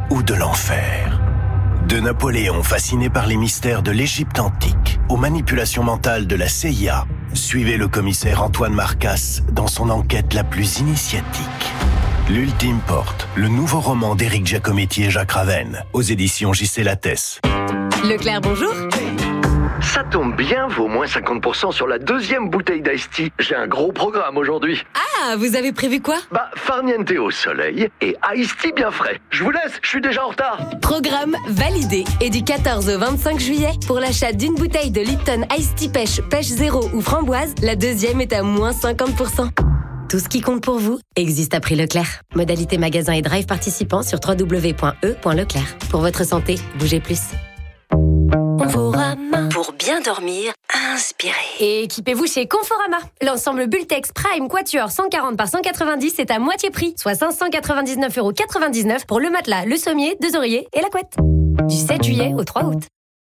ou de l'enfer. De Napoléon fasciné par les mystères de l'Égypte antique aux manipulations mentales de la CIA, suivez le commissaire Antoine Marcasse dans son enquête la plus initiatique. L'Ultime Porte, le nouveau roman d'Éric Giacometti et Jacques Ravenne, aux éditions J.C. Lattès. Leclerc, bonjour. Ça tombe bien, vaut moins 50% sur la deuxième bouteille d'Ice Tea. J'ai un gros programme aujourd'hui. Ah, vous avez prévu quoi ? Farniente au soleil et Ice Tea bien frais. Je vous laisse, je suis déjà en retard. Programme validé. Et du 14 au 25 juillet, pour l'achat d'une bouteille de Lipton Ice Tea Pêche zéro ou framboise, la deuxième est à moins 50%. Tout ce qui compte pour vous existe à prix Leclerc. Modalité magasin et drive participants sur www.e.leclerc. Pour votre santé, bougez plus. Conforama. Pour bien dormir, inspirez. Et équipez-vous chez Conforama. L'ensemble Bultex Prime Quatuor 140 par 190 est à moitié prix, soit 599,99€ pour le matelas, le sommier, 2 oreillers et la couette. Du 7 juillet au 3 août.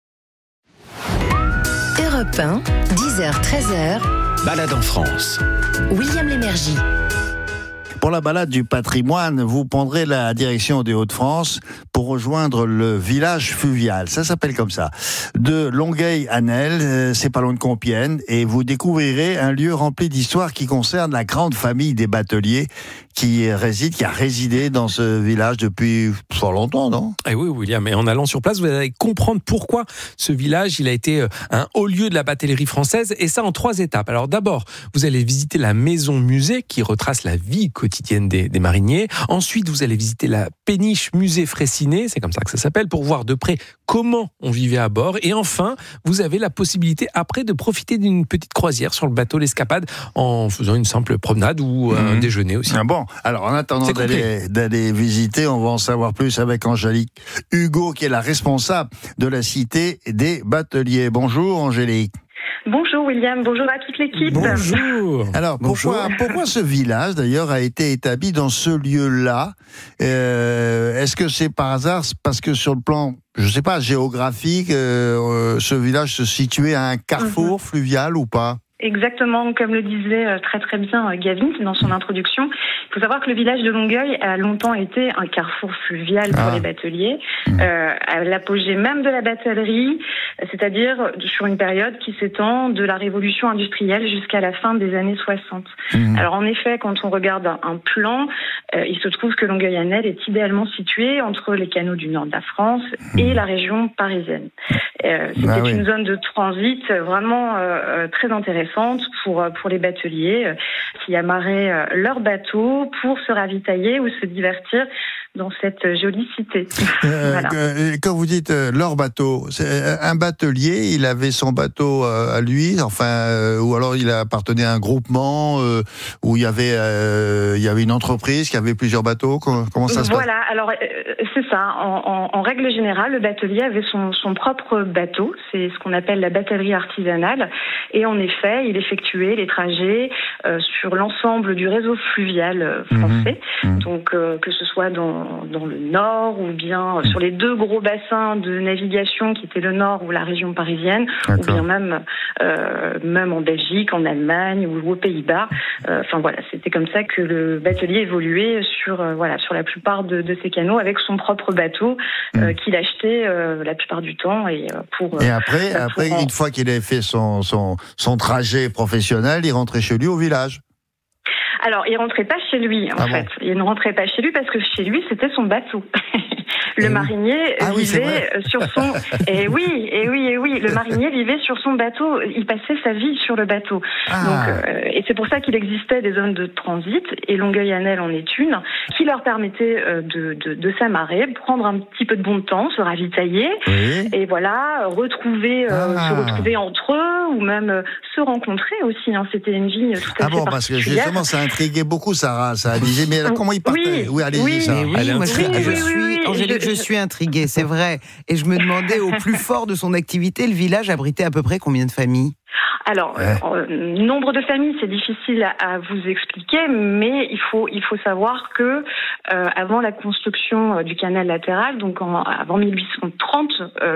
Europe 1, 10h-13h. Balade en France. William Lémergie. Pour la balade du patrimoine, vous prendrez la direction des Hauts-de-France pour rejoindre le village fluvial. Ça s'appelle comme ça. De Longueuil à Nesle, c'est pas loin de Compiègne, et vous découvrirez un lieu rempli d'histoires qui concerne la grande famille des bateliers qui a résidé dans ce village depuis fort longtemps, non ? Eh oui, William, et en allant sur place, vous allez comprendre pourquoi ce village, il a été un haut lieu de la batellerie française, et ça en 3 étapes. Alors d'abord, vous allez visiter la maison-musée qui retrace la vie quotidienne des mariniers. Ensuite, vous allez visiter la péniche musée Fraissinet, c'est comme ça que ça s'appelle, pour voir de près comment on vivait à bord. Et enfin, vous avez la possibilité après de profiter d'une petite croisière sur le bateau L'Escapade en faisant une simple promenade ou un déjeuner aussi. Ah bon, alors en attendant d'aller visiter, on va en savoir plus avec Angélique Hugo, qui est la responsable de la Cité des Bateliers. Bonjour Angélique. Bonjour William, bonjour à toute l'équipe. Bonjour. Alors pourquoi ce village d'ailleurs a été établi dans ce lieu-là ? Est-ce que c'est par hasard parce que sur le plan, je sais pas, géographique, ce village se situait à un carrefour fluvial ou pas ? Exactement, comme le disait très très bien Gavin dans son introduction. Il faut savoir que le village de Longueuil a longtemps été un carrefour fluvial pour les bateliers, à l'apogée même de la batellerie, c'est-à-dire sur une période qui s'étend de la révolution industrielle jusqu'à la fin des années 60. Alors en effet, quand on regarde un plan, il se trouve que Longueuil-à-Nesle est idéalement situé entre les canaux du nord de la France et la région parisienne. C'était une zone de transit vraiment très intéressante pour les bateliers qui amarraient leurs bateaux pour se ravitailler ou se divertir dans cette jolie cité. Voilà. Quand vous dites leur bateau, c'est un batelier, il avait son bateau à lui, ou alors il appartenait à un groupement où il y avait une entreprise qui avait plusieurs bateaux. Comment ça se passe ? Voilà, alors c'est ça. En règle générale, le batelier avait son propre bateau. C'est ce qu'on appelle la batellerie artisanale. Et en effet, il effectuait les trajets sur l'ensemble du réseau fluvial français. Donc que ce soit dans le nord ou bien sur les 2 gros bassins de navigation qui étaient le nord ou la région parisienne, ou bien même en Belgique, en Allemagne ou aux Pays-Bas. Enfin voilà, c'était comme ça que le batelier évoluait sur la plupart de ces canaux avec son propre bateau qu'il achetait la plupart du temps et après une fois qu'il avait fait son trajet professionnel, il rentrait chez lui au village. Alors, il rentrait pas chez lui, en fait. Il ne rentrait pas chez lui parce que chez lui, c'était son bateau. Le marinier vivait sur son... Et oui, le marinier vivait sur son bateau. Il passait sa vie sur le bateau. Donc, et c'est pour ça qu'il existait des zones de transit, et Longueuil-à-Nesle en est une, qui leur permettait de s'amarrer, prendre un petit peu de bon temps, se ravitailler, et voilà, se retrouver entre eux, ou même se rencontrer aussi. C'était une vie tout à fait particulière. Parce que justement, ça intriguait beaucoup Sarah disait, mais comment il partait ? Allez-y, Sarah. Angélique, je suis intriguée, c'est vrai. Et je me demandais, au plus fort de son activité, le village abritait à peu près combien de familles ? Alors, nombre de familles, c'est difficile à vous expliquer, mais il faut savoir que avant la construction du canal latéral, donc avant 1830,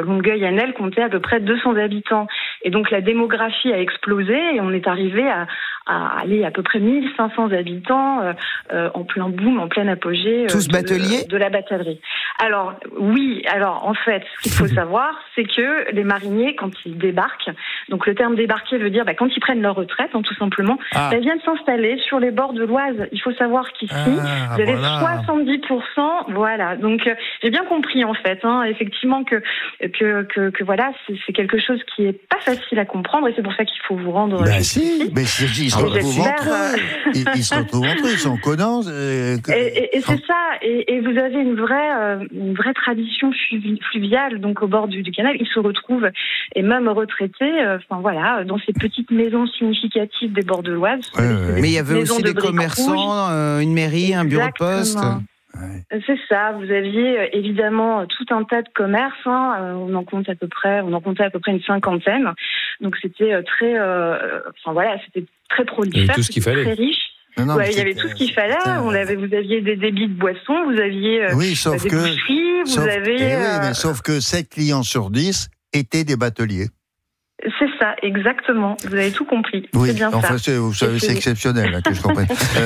Longueuil-à-Nesle comptait à peu près 200 habitants. Et donc la démographie a explosé et on est arrivé aller à peu près 1500 habitants en plein boom, en plein apogée de la batellerie. Alors oui, en fait, ce qu'il faut savoir, c'est que les mariniers, quand ils débarquent, donc le terme débarquer veut dire quand ils prennent leur retraite, tout simplement, viennent s'installer sur les bords de l'Oise. Il faut savoir qu'ici, vous avez 70%, voilà. Donc j'ai bien compris en fait, effectivement que voilà, c'est quelque chose qui est pas facile à comprendre et c'est pour ça qu'il faut vous rendre. Mais ils se retrouvent entre eux. Ils se retrouvent entre eux, ils sont connants. Et c'est ça. Et vous avez une vraie tradition fluviale, donc au bord du canal. Ils se retrouvent, et même retraités, voilà, dans ces petites maisons significatives des bords de l'Oise. Mais il y avait aussi des commerçants, une mairie, un bureau de poste. C'est ça. Vous aviez évidemment tout un tas de commerces. On en comptait à peu près une cinquantaine. Donc c'était c'était très prolifère, tout ce qu'il fallait. Très riche. Il y avait tout ce qu'il fallait. Vous aviez des débits de boissons, vous aviez des boucheries, sauf que 7 clients sur 10 étaient des bateliers. C'est ça, exactement. Vous avez tout compris. Oui, c'est bien ça. Vous savez, c'est exceptionnel que je comprenne.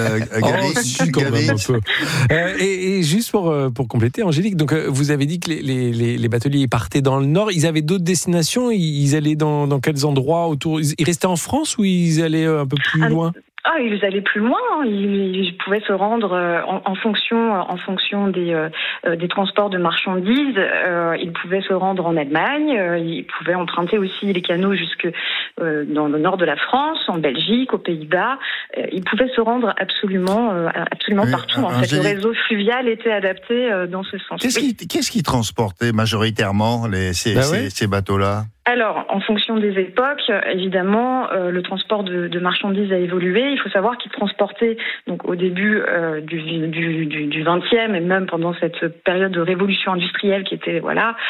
Et juste pour compléter, Angélique, donc vous avez dit que les bateliers partaient dans le nord. Ils avaient d'autres destinations. Ils allaient dans quels endroits autour? Ils restaient en France ou ils allaient un peu plus loin? Ils allaient plus loin. Ils pouvaient se rendre en fonction des transports de marchandises. Ils pouvaient se rendre en Allemagne. Ils pouvaient emprunter aussi les canaux jusque dans le nord de la France, en Belgique, aux Pays-Bas. Ils pouvaient se rendre absolument partout. En fait, le réseau fluvial était adapté dans ce sens. Qu'est-ce qui transportait majoritairement ces bateaux-là? Alors, en fonction des époques, évidemment, le transport de marchandises a évolué. Il faut savoir qu'ils transportaient, donc au début du 20e et même pendant cette période de révolution industrielle qui était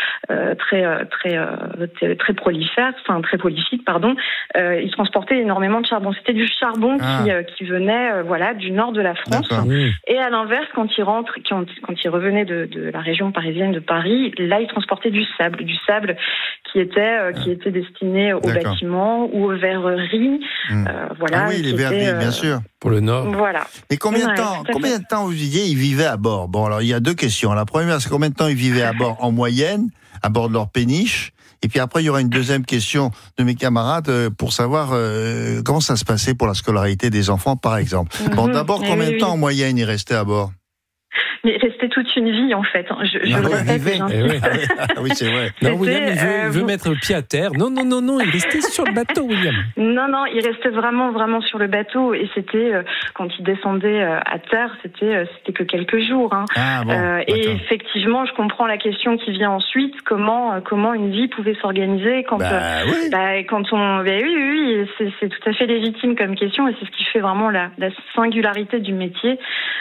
très prolifère, très prolifique, pardon. Ils transportaient énormément de charbon. C'était du charbon qui venait du nord de la France. Et à l'inverse, quand ils revenaient de la région parisienne de Paris, là ils transportaient du sable qui était destiné aux bâtiments ou aux verreries. Les verreries, bien sûr. Pour le Nord. Voilà. Et combien de temps vous disiez ils vivaient à bord? Bon, alors il y a deux questions. La première, c'est combien de temps ils vivaient à bord en moyenne, à bord de leur péniche? Et puis après, il y aura une deuxième question de mes camarades pour savoir comment ça se passait pour la scolarité des enfants, par exemple. Bon, d'abord, combien de temps en moyenne ils restaient à bord? Mais restait toute une vie, en fait. Je le répète. Oui, c'est vrai. Non, William, il veut mettre le pied à terre. Non, il restait sur le bateau, William. Non, il restait vraiment sur le bateau. Et c'était, quand il descendait à terre, c'était que quelques jours. Et effectivement, je comprends la question qui vient ensuite. Comment une vie pouvait s'organiser quand on... Oui, c'est tout à fait légitime comme question. Et c'est ce qui fait vraiment la singularité du métier.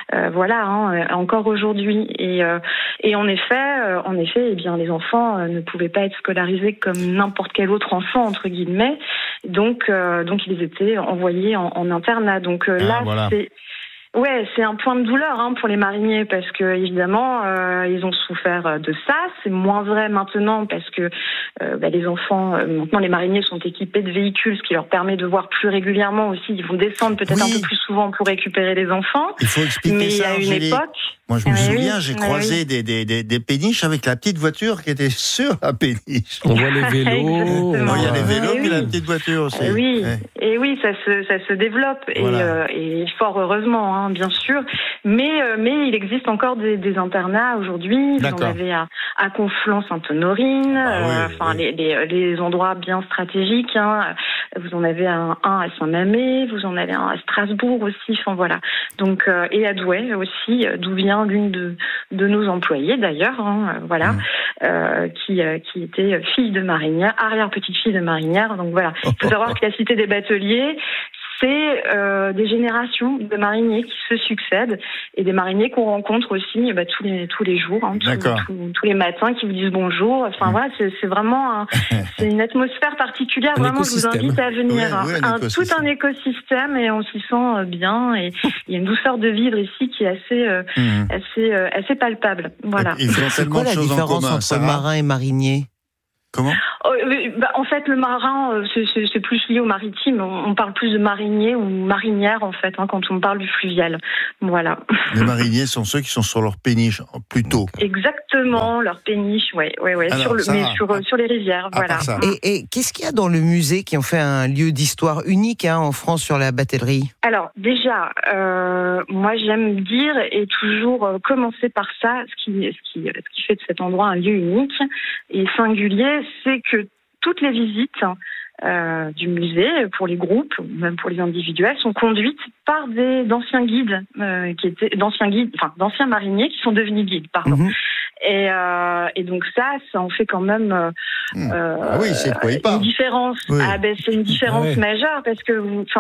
Encore aujourd'hui. Et en effet, les enfants ne pouvaient pas être scolarisés comme n'importe quel autre enfant, entre guillemets. Donc ils étaient envoyés en internat. Donc c'est un point de douleur pour les mariniers parce que évidemment ils ont souffert de ça. C'est moins vrai maintenant parce que les enfants maintenant les mariniers sont équipés de véhicules, ce qui leur permet de voir plus régulièrement aussi. Ils vont descendre peut-être un peu plus souvent pour récupérer les enfants. Il faut expliquer ça. Mais il y a une époque. Moi, je me souviens, j'ai croisé des péniches avec la petite voiture qui était sur la péniche. On voit les vélos. Il y a les vélos et la petite voiture aussi. Et oui, ça se développe et fort heureusement, bien sûr. Mais il existe encore des internats aujourd'hui. Vous en avez à Conflans-Sainte-Honorine, les endroits bien stratégiques. Vous en avez un à Saint-Mamé, vous en avez un à Strasbourg aussi. Donc et à Douai aussi, d'où vient l'une de nos employées d'ailleurs, qui était fille de marinière, arrière-petite-fille de marinière. Donc voilà, il faut savoir que la cité des bateliers, c'est des générations de mariniers qui se succèdent et des mariniers qu'on rencontre aussi tous les jours, tous les matins, qui vous disent bonjour. C'est vraiment c'est une atmosphère particulière. Vraiment, je vous invite à venir. Tout un écosystème et on s'y sent bien. Et il y a une douceur de vivre ici qui est assez palpable. Voilà. C'est quoi la différence entre marin et marinier? Comment? En En fait, le marin, c'est plus lié au maritime. On parle plus de marinier ou marinière, en fait, quand on parle du fluvial. Voilà. Les mariniers sont ceux qui sont sur leur péniche, plutôt. Exactement, leur péniche, ouais. Alors, sur les rivières, voilà. Et qu'est-ce qu'il y a dans le musée qui en fait un lieu d'histoire unique en France sur la batellerie? Alors, déjà, moi, j'aime dire et toujours commencer par ça, ce qui fait de cet endroit un lieu unique et singulier, c'est que toutes les visites du musée, pour les groupes, même pour les individuels, sont conduites par d'anciens guides, d'anciens mariniers qui sont devenus guides, pardon. Et donc ça en fait quand même c'est quoi il parle. Une différence. Oui. C'est une différence majeure parce que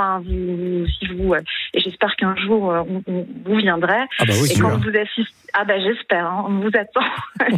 et j'espère qu'un jour vous viendrez. Et quand vous assistez, j'espère, on vous attend.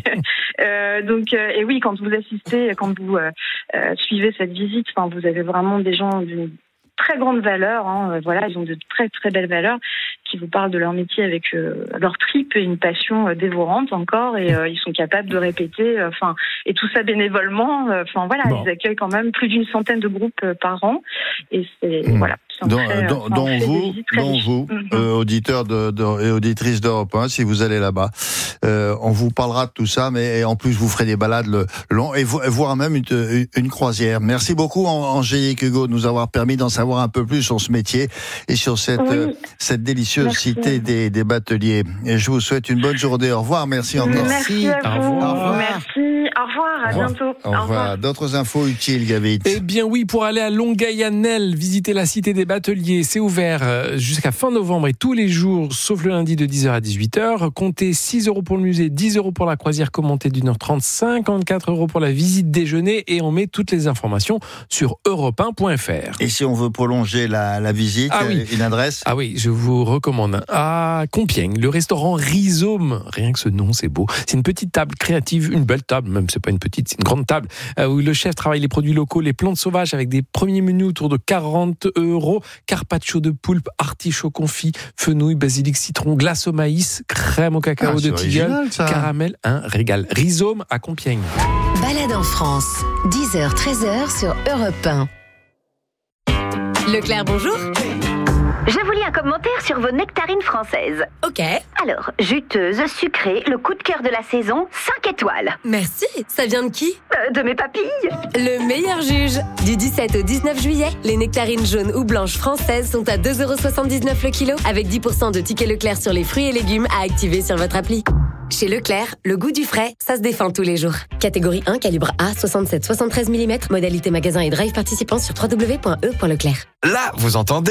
Et oui, quand vous assistez, quand vous suivez cette visite, vous avez vraiment des gens d'une très grande valeur, ils ont de très très belles valeurs qui vous parlent de leur métier avec leur tripes et une passion dévorante encore, et ils sont capables de répéter, et tout ça bénévolement. Ils accueillent quand même plus d'une centaine de groupes par an, et c'est voilà. Dont vous, auditeurs et auditrices d'Europe 1, si vous allez là-bas, on vous parlera de tout ça, mais en plus vous ferez des balades le long et voire même une croisière. Merci beaucoup Angélique Hugo de nous avoir permis d'en savoir un peu plus sur ce métier et sur cette délicieuse cité des bateliers. Et je vous souhaite une bonne journée. Au revoir. Merci encore. Merci à vous. Au revoir. Merci. Au revoir. À bientôt. Au revoir. D'autres infos utiles, Gavit? Eh bien oui, pour aller à Longueuil-Annel, visiter la cité des bateliers, c'est ouvert jusqu'à fin novembre et tous les jours, sauf le lundi de 10h à 18h. Comptez 6 € pour le musée, 10 € pour la croisière commentée d'1h30, 54 € pour la visite déjeuner, et on met toutes les informations sur europe1.fr. Et si on veut prolonger la visite, une adresse? Ah oui, je vous recommande à Compiègne, le restaurant Rhizome. Rien que ce nom, c'est beau. C'est une petite table créative, une belle table, même c'est pas une petite, c'est une grande table, où le chef travaille les produits locaux, les plantes sauvages, avec des premiers menus autour de 40 €. Carpaccio de poulpe, artichaut confit, fenouil, basilic, citron, glace au maïs, crème au cacao de tilleul, caramel, un régal. Rhizome à Compiègne. Balade en France, 10h, 13h sur Europe 1. Leclerc, bonjour. Je vous lis un commentaire sur vos nectarines françaises. Ok. Alors, juteuse, sucrée, le coup de cœur de la saison, 5 étoiles. Merci. Ça vient de qui? De mes papilles. Le meilleur juge. Du 17 au 19 juillet, les nectarines jaunes ou blanches françaises sont à 2,79 € le kilo, avec 10% de tickets Leclerc sur les fruits et légumes à activer sur votre appli. Chez Leclerc, le goût du frais, ça se défend tous les jours. Catégorie 1, calibre A, 67-73 mm, modalité magasin et drive participant sur www.e.leclerc. Là, vous entendez ?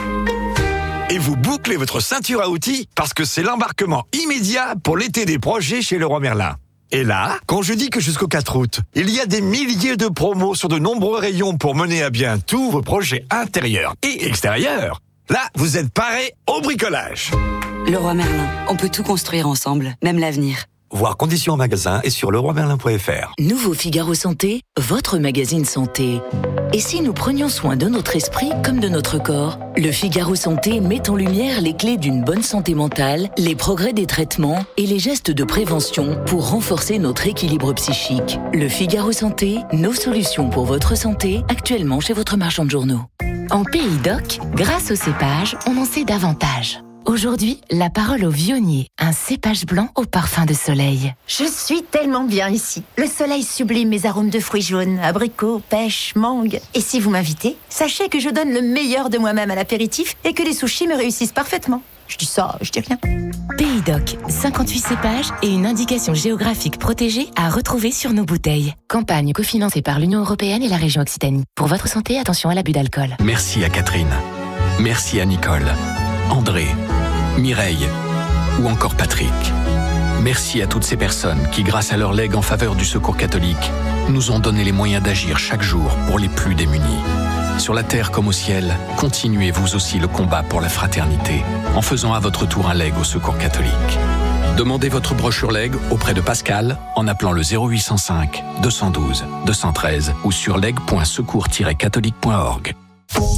Et vous bouclez votre ceinture à outils parce que c'est l'embarquement immédiat pour l'été des projets chez Leroy Merlin. Et là, quand je dis que jusqu'au 4 août, il y a des milliers de promos sur de nombreux rayons pour mener à bien tous vos projets intérieurs et extérieurs, là, vous êtes parés au bricolage. Leroy Merlin, on peut tout construire ensemble, même l'avenir. Voir conditions en magasin et sur leroymerlin.fr. Nouveau Figaro Santé, votre magazine santé. Et si nous prenions soin de notre esprit comme de notre corps? Le Figaro Santé met en lumière les clés d'une bonne santé mentale, les progrès des traitements et les gestes de prévention pour renforcer notre équilibre psychique. Le Figaro Santé, nos solutions pour votre santé, actuellement chez votre marchand de journaux. En Pays d'Oc, grâce au cépage, on en sait davantage. Aujourd'hui, la parole au Vionnier, un cépage blanc au parfum de soleil. Je suis tellement bien ici. Le soleil sublime mes arômes de fruits jaunes, abricots, pêche, mangue. Et si vous m'invitez, sachez que je donne le meilleur de moi-même à l'apéritif et que les sushis me réussissent parfaitement. Je dis ça, je dis rien. Pays d'Oc, 58 cépages et une indication géographique protégée à retrouver sur nos bouteilles. Campagne cofinancée par l'Union européenne et la région Occitanie. Pour votre santé, attention à l'abus d'alcool. Merci à Catherine. Merci à Nicole, André, Mireille ou encore Patrick. Merci à toutes ces personnes qui, grâce à leur legs en faveur du Secours catholique, nous ont donné les moyens d'agir chaque jour pour les plus démunis. Sur la terre comme au ciel, continuez vous aussi le combat pour la fraternité en faisant à votre tour un leg au Secours catholique. Demandez votre brochure leg auprès de Pascal en appelant le 0805 212 213 ou sur leg.secours-catholique.org.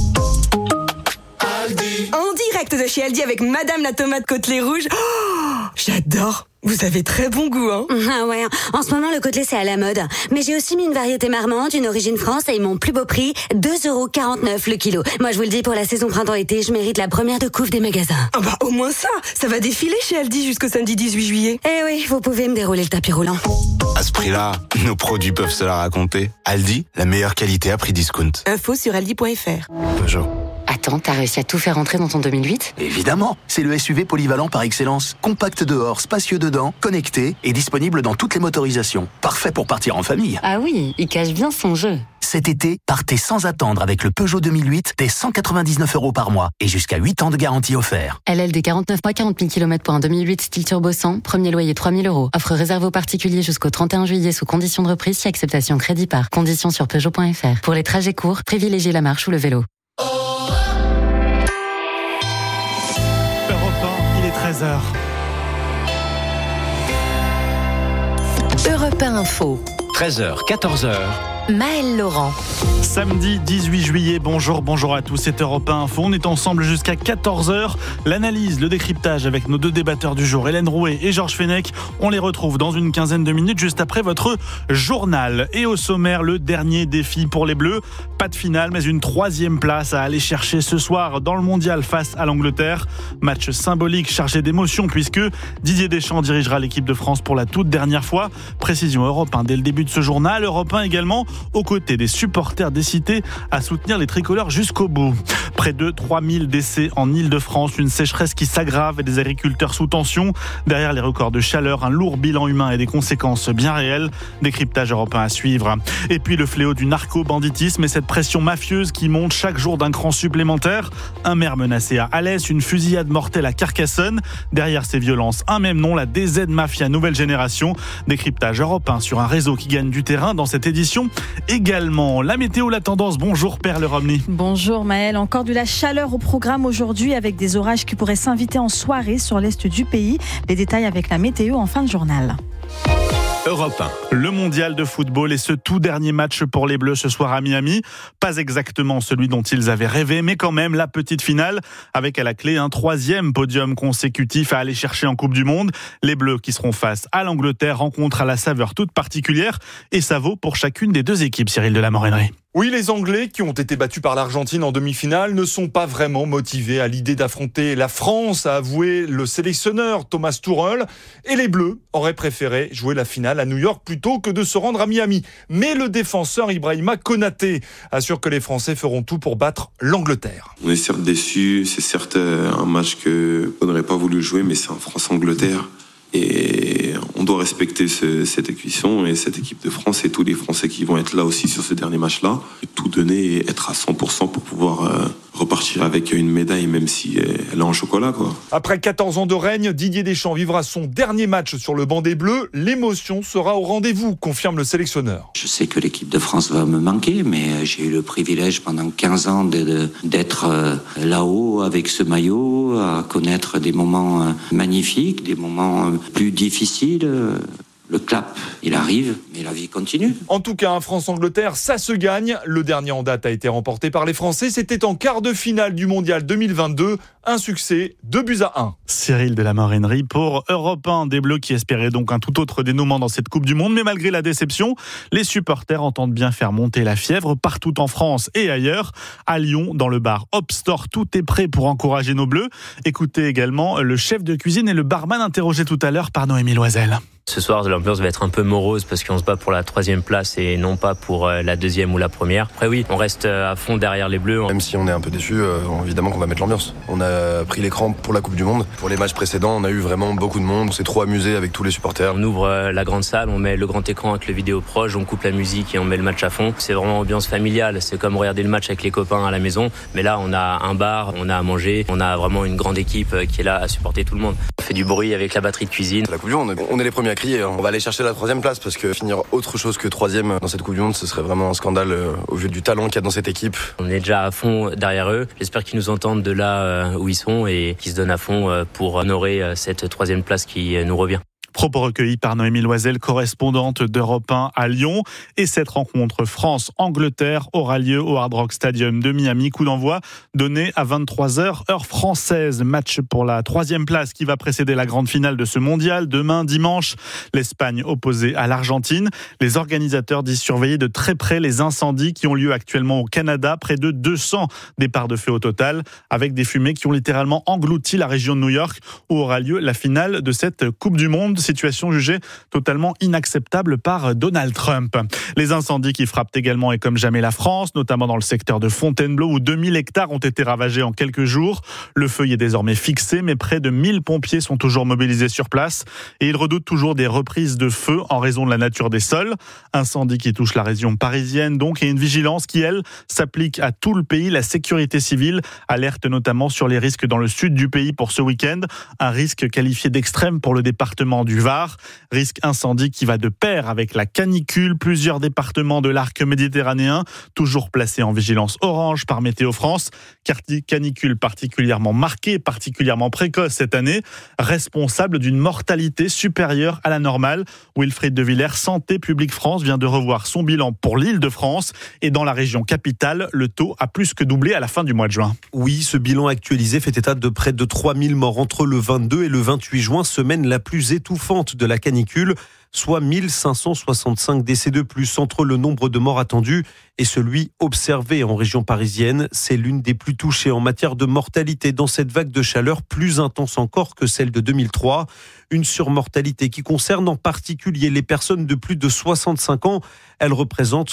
En direct de chez Aldi avec Madame la tomate côtelée rouge. Oh, J'adore. Vous avez très bon goût, hein? Ah ouais, en ce moment, le côtelet, c'est à la mode. Mais j'ai aussi mis une variété marmande, une origine France et mon plus beau prix, 2,49€ le kilo. Moi, je vous le dis, pour la saison printemps-été, je mérite la première de couve des magasins. Ah bah, au moins ça va défiler chez Aldi jusqu'au samedi 18 juillet. Eh oui, vous pouvez me dérouler le tapis roulant. À ce prix-là, nos produits peuvent se la raconter. Aldi, la meilleure qualité à prix discount. Info sur aldi.fr. Peugeot. Attends, t'as réussi à tout faire rentrer dans ton 2008 ? Évidemment, c'est le SUV polyvalent par excellence. Compact dehors, spacieux dedans, connecté et disponible dans toutes les motorisations. Parfait pour partir en famille. Ah oui, il cache bien son jeu. Cet été, partez sans attendre avec le Peugeot 2008 dès 199€ par mois et jusqu'à 8 ans de garantie offert. LLD 49 mois, 40 000 km pour un 2008 style turbo 100, premier loyer 3 000 €. Offre réservée aux particuliers jusqu'au 31 juillet sous condition de reprise si acceptation crédit par. Conditions sur Peugeot.fr. Pour les trajets courts, privilégiez la marche ou le vélo. Il est 13h. Europe 1 Info. 13h, 14h. Maël Laurent. Samedi 18 juillet, bonjour à tous, c'est Europe 1 Info. On est ensemble jusqu'à 14h. L'analyse, le décryptage avec nos deux débatteurs du jour, Hélène Rouet et Georges Fenech. On les retrouve dans une quinzaine de minutes juste après votre journal. Et au sommaire, le dernier défi pour les Bleus. Pas de finale, mais une 3e place à aller chercher ce soir dans le mondial face à l'Angleterre. Match symbolique chargé d'émotions puisque Didier Deschamps dirigera l'équipe de France pour la toute dernière fois. Précision Europe 1 dès le début de ce journal. Europe 1 également aux côtés des supporters décidés à soutenir les tricolores jusqu'au bout. Près de 3000 décès en Île-de-France, une sécheresse qui s'aggrave et des agriculteurs sous tension. Derrière les records de chaleur, un lourd bilan humain et des conséquences bien réelles. Décryptage européen à suivre. Et puis le fléau du narco-banditisme et cette pression mafieuse qui monte chaque jour d'un cran supplémentaire. Un maire menacé à Alès, une fusillade mortelle à Carcassonne. Derrière ces violences, un même nom, la DZ Mafia nouvelle génération. Décryptage européen sur un réseau qui gagne du terrain dans cette édition. Également, la météo, la tendance. Bonjour Perle Romney. Bonjour Maël, encore de la chaleur au programme aujourd'hui avec des orages qui pourraient s'inviter en soirée sur l'est du pays. Les détails avec la météo en fin de journal. Europe 1. Le mondial de football et ce tout dernier match pour les Bleus ce soir à Miami. Pas exactement celui dont ils avaient rêvé, mais quand même la petite finale avec à la clé un 3e podium consécutif à aller chercher en Coupe du Monde. Les Bleus qui seront face à l'Angleterre rencontrent à la saveur toute particulière et ça vaut pour chacune des deux équipes, Cyril de la Morennerie. Oui, les Anglais, qui ont été battus par l'Argentine en demi-finale, ne sont pas vraiment motivés à l'idée d'affronter la France, a avoué le sélectionneur Thomas Tuchel. Et les Bleus auraient préféré jouer la finale à New York plutôt que de se rendre à Miami. Mais le défenseur Ibrahima Konaté assure que les Français feront tout pour battre l'Angleterre. On est certes déçus, c'est certes un match qu'on n'aurait pas voulu jouer, mais c'est un France-Angleterre. Et on doit respecter cette équation et cette équipe de France et tous les Français qui vont être là aussi sur ce dernier match-là. Tout donner et être à 100% pour pouvoir repartir avec une médaille, même si elle est en chocolat, quoi. Après 14 ans de règne, Didier Deschamps vivra son dernier match sur le banc des Bleus. L'émotion sera au rendez-vous, confirme le sélectionneur. Je sais que l'équipe de France va me manquer, mais j'ai eu le privilège pendant 15 ans d'être là-haut avec ce maillot, à connaître des moments magnifiques, des moments plus difficiles. Le clap, il arrive, mais la vie continue. En tout cas, France-Angleterre, ça se gagne. Le dernier en date a été remporté par les Français. C'était en quart de finale du Mondial 2022. Un succès, 2-1. Cyril de la Morennerie pour Europe 1. Des Bleus qui espéraient donc un tout autre dénouement dans cette Coupe du Monde. Mais malgré la déception, les supporters entendent bien faire monter la fièvre partout en France et ailleurs. À Lyon, dans le bar Hop Store, tout est prêt pour encourager nos Bleus. Écoutez également le chef de cuisine et le barman interrogé tout à l'heure par Noémie Loisel. Ce soir, l'ambiance va être un peu morose parce qu'on se bat pour la 3e place et non pas pour la 2e ou la 1re. Après oui, on reste à fond derrière les Bleus. Même si on est un peu déçus, évidemment qu'on va mettre l'ambiance. On a pris l'écran pour la Coupe du Monde. Pour les matchs précédents, on a eu vraiment beaucoup de monde. On s'est trop amusé avec tous les supporters. On ouvre la grande salle, on met le grand écran avec le vidéo proche, on coupe la musique et on met le match à fond. C'est vraiment ambiance familiale. C'est comme regarder le match avec les copains à la maison. Mais là, on a un bar, on a à manger. On a vraiment une grande équipe qui est là à supporter tout le monde. On fait du bruit avec la batterie de cuisine. La Coupe du Monde, on est les premiers à crier. On va aller chercher la 3e place parce que finir autre chose que 3e dans cette Coupe du Monde, ce serait vraiment un scandale au vu du talent qu'il y a dans cette équipe. On est déjà à fond derrière eux. J'espère qu'ils nous entendent de là où ils sont et qu'ils se donnent à fond pour honorer cette 3e place qui nous revient. Propos recueillis par Noémie Loisel, correspondante d'Europe 1 à Lyon. Et cette rencontre France-Angleterre aura lieu au Hard Rock Stadium de Miami. Coup d'envoi donné à 23h, heure française. Match pour la 3e place qui va précéder la grande finale de ce mondial. Demain, dimanche, l'Espagne opposée à l'Argentine. Les organisateurs disent surveiller de très près les incendies qui ont lieu actuellement au Canada. Près de 200 départs de feu au total, avec des fumées qui ont littéralement englouti la région de New York où aura lieu la finale de cette Coupe du Monde. Situation jugée totalement inacceptable par Donald Trump. Les incendies qui frappent également et comme jamais la France, notamment dans le secteur de Fontainebleau où 2000 hectares ont été ravagés en quelques jours. Le feu y est désormais fixé, mais près de 1000 pompiers sont toujours mobilisés sur place et ils redoutent toujours des reprises de feu en raison de la nature des sols. Incendie qui touche la région parisienne donc, et une vigilance qui, elle, s'applique à tout le pays. La sécurité civile alerte notamment sur les risques dans le sud du pays pour ce week-end. Un risque qualifié d'extrême pour le département du Var. Risque incendie qui va de pair avec la canicule. Plusieurs départements de l'arc méditerranéen toujours placés en vigilance orange par Météo France. Canicule particulièrement marquée, particulièrement précoce cette année, responsable d'une mortalité supérieure à la normale. Wilfried de Villers, Santé publique France, vient de revoir son bilan pour l'Île-de-France et dans la région capitale, le taux a plus que doublé à la fin du mois de juin. Oui, ce bilan actualisé fait état de près de 3000 morts entre le 22 et le 28 juin, semaine la plus étouffante de la canicule, soit 1565 décès de plus entre le nombre de morts attendus et celui observé en région parisienne. C'est l'une des plus touchées en matière de mortalité dans cette vague de chaleur, plus intense encore que celle de 2003. Une surmortalité qui concerne en particulier les personnes de plus de 65 ans. Elle représente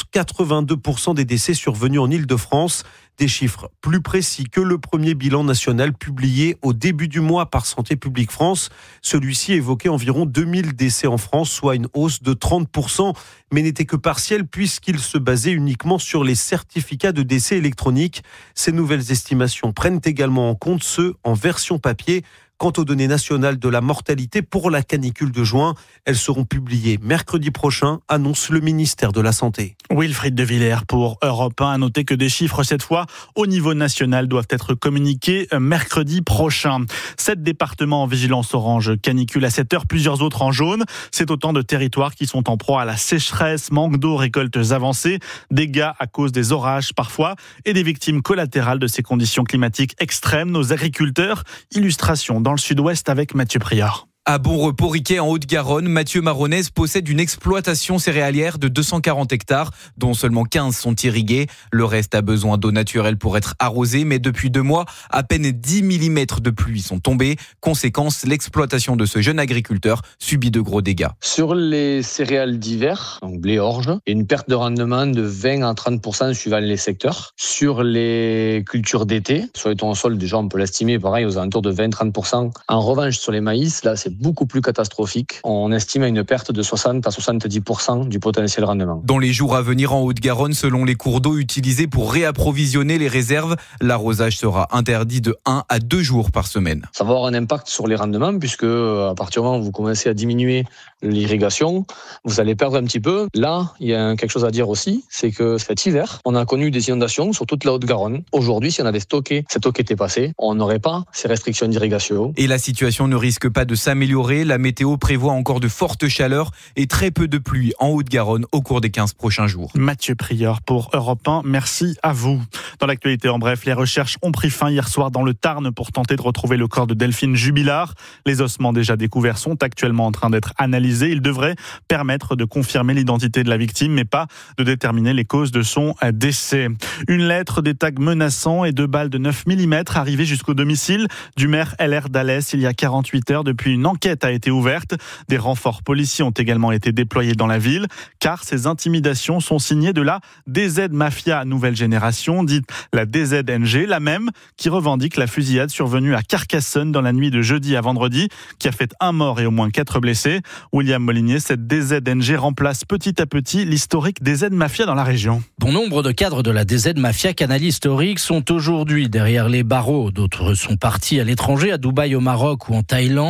82% des décès survenus en Île-de-France. Des chiffres plus précis que le premier bilan national publié au début du mois par Santé publique France. Celui-ci évoquait environ 2000 décès en France, soit une hausse de 30%, mais n'était que partiel puisqu'il se basait uniquement sur les certificats de décès électroniques. Ces nouvelles estimations prennent également en compte ceux en version papier. Quant aux données nationales de la mortalité pour la canicule de juin, elles seront publiées mercredi prochain, annonce le ministère de la Santé. Wilfried de Villers pour Europe 1 a noté que des chiffres, cette fois, au niveau national, doivent être communiqués mercredi prochain. 7 départements en vigilance orange canicule à 7 heures, plusieurs autres en jaune. C'est autant de territoires qui sont en proie à la sécheresse, manque d'eau, récoltes avancées, dégâts à cause des orages parfois, et des victimes collatérales de ces conditions climatiques extrêmes. Nos agriculteurs, illustration dans le sud-ouest avec Mathieu Prieur. À Bon Repos Riquet en Haute-Garonne, Mathieu Maronès possède une exploitation céréalière de 240 hectares, dont seulement 15 sont irrigués. Le reste a besoin d'eau naturelle pour être arrosé, mais depuis 2 mois, à peine 10 mm de pluie sont tombés. Conséquence, l'exploitation de ce jeune agriculteur subit de gros dégâts. Sur les céréales d'hiver, donc blé, orge, il y a une perte de rendement de 20 à 30% suivant les secteurs. Sur les cultures d'été, sur les tons au sol, déjà on peut l'estimer pareil aux alentours de 20-30%. En revanche, sur les maïs, là c'est beaucoup plus catastrophique. On estime à une perte de 60 à 70% du potentiel rendement. Dans les jours à venir en Haute-Garonne, selon les cours d'eau utilisés pour réapprovisionner les réserves, l'arrosage sera interdit de 1 à 2 jours par semaine. Ça va avoir un impact sur les rendements puisque à partir du moment où vous commencez à diminuer l'irrigation, vous allez perdre un petit peu. Là, il y a quelque chose à dire aussi, c'est que cet hiver, on a connu des inondations sur toute la Haute-Garonne. Aujourd'hui, si on avait stocké cette eau qui était passée, on n'aurait pas ces restrictions d'irrigation. Et la situation ne risque pas de s'améliorer. La météo prévoit encore de fortes chaleurs et très peu de pluie en Haute-Garonne au cours des 15 prochains jours. Mathieu Prieur pour Europe 1, merci à vous. Dans l'actualité en bref, les recherches ont pris fin hier soir dans le Tarn pour tenter de retrouver le corps de Delphine Jubilard. Les ossements déjà découverts sont actuellement en train d'être analysés. Ils devraient permettre de confirmer l'identité de la victime, mais pas de déterminer les causes de son décès. Une lettre, des tags menaçants et 2 balles de 9 mm arrivées jusqu'au domicile du maire LR d'Alès il y a 48 heures. Depuis une enquête a été ouverte. Des renforts policiers ont également été déployés dans la ville, car ces intimidations sont signées de la DZ Mafia nouvelle génération, dite la DZNG, la même qui revendique la fusillade survenue à Carcassonne dans la nuit de jeudi à vendredi, qui a fait 1 mort et au moins 4 blessés. William Molinier, cette DZNG remplace petit à petit l'historique DZ Mafia dans la région. Bon nombre de cadres de la DZ Mafia Canali historique sont aujourd'hui derrière les barreaux. D'autres sont partis à l'étranger, à Dubaï, au Maroc ou en Thaïlande, d'où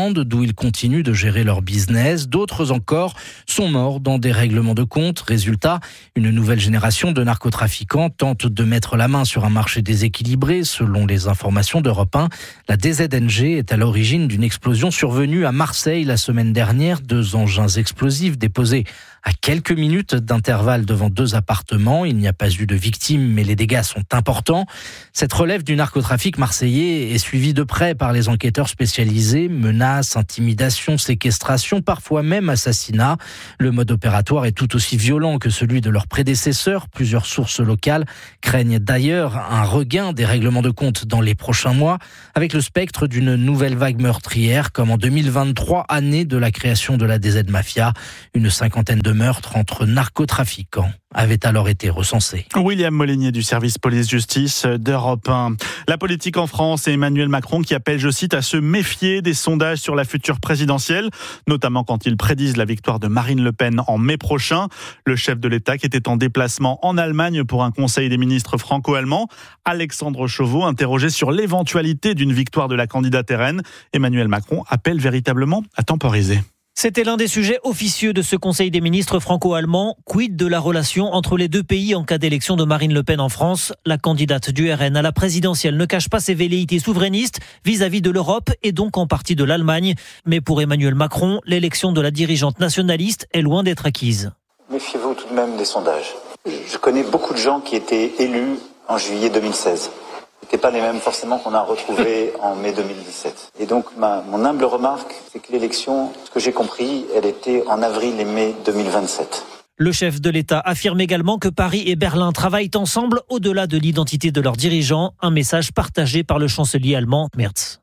ils continuent de gérer leur business. D'autres encore sont morts dans des règlements de compte. Résultat, une nouvelle génération de narcotrafiquants tente de mettre la main sur un marché déséquilibré. Selon les informations d'Europe 1, la DZNG est à l'origine d'une explosion survenue à Marseille la semaine dernière. 2 engins explosifs déposés à quelques minutes d'intervalle devant 2 appartements. Il n'y a pas eu de victimes, mais les dégâts sont importants. Cette relève du narcotrafic marseillais est suivie de près par les enquêteurs spécialisés. Menaces, intimidations, séquestrations, parfois même assassinats. Le mode opératoire est tout aussi violent que celui de leurs prédécesseurs. Plusieurs sources locales craignent d'ailleurs un regain des règlements de compte dans les prochains mois, avec le spectre d'une nouvelle vague meurtrière, comme en 2023, année de la création de la DZ Mafia. Une 50aine de meurtres entre narcotrafiquants avaient alors été recensés. William Molinier du service police-justice d'Europe 1. La politique en France et Emmanuel Macron qui appelle, je cite, à se méfier des sondages sur la future présidentielle, notamment quand ils prédisent la victoire de Marine Le Pen en mai prochain. Le chef de l'État qui était en déplacement en Allemagne pour un conseil des ministres franco-allemands. Alexandre Chauveau, interrogé sur l'éventualité d'une victoire de la candidate RN. Emmanuel Macron appelle véritablement à temporiser. C'était l'un des sujets officieux de ce Conseil des ministres franco-allemands. Quid de la relation entre les deux pays en cas d'élection de Marine Le Pen en France? La candidate du RN à la présidentielle ne cache pas ses velléités souverainistes vis-à-vis de l'Europe et donc en partie de l'Allemagne. Mais pour Emmanuel Macron, l'élection de la dirigeante nationaliste est loin d'être acquise. Méfiez-vous tout de même des sondages. Je connais beaucoup de gens qui étaient élus en juillet 2016. Ce n'étaient pas les mêmes forcément qu'on a retrouvés en mai 2017. Et donc mon humble remarque, c'est que l'élection, ce que j'ai compris, elle était en avril et mai 2027. Le chef de l'État affirme également que Paris et Berlin travaillent ensemble au-delà de l'identité de leurs dirigeants, un message partagé par le chancelier allemand Merz.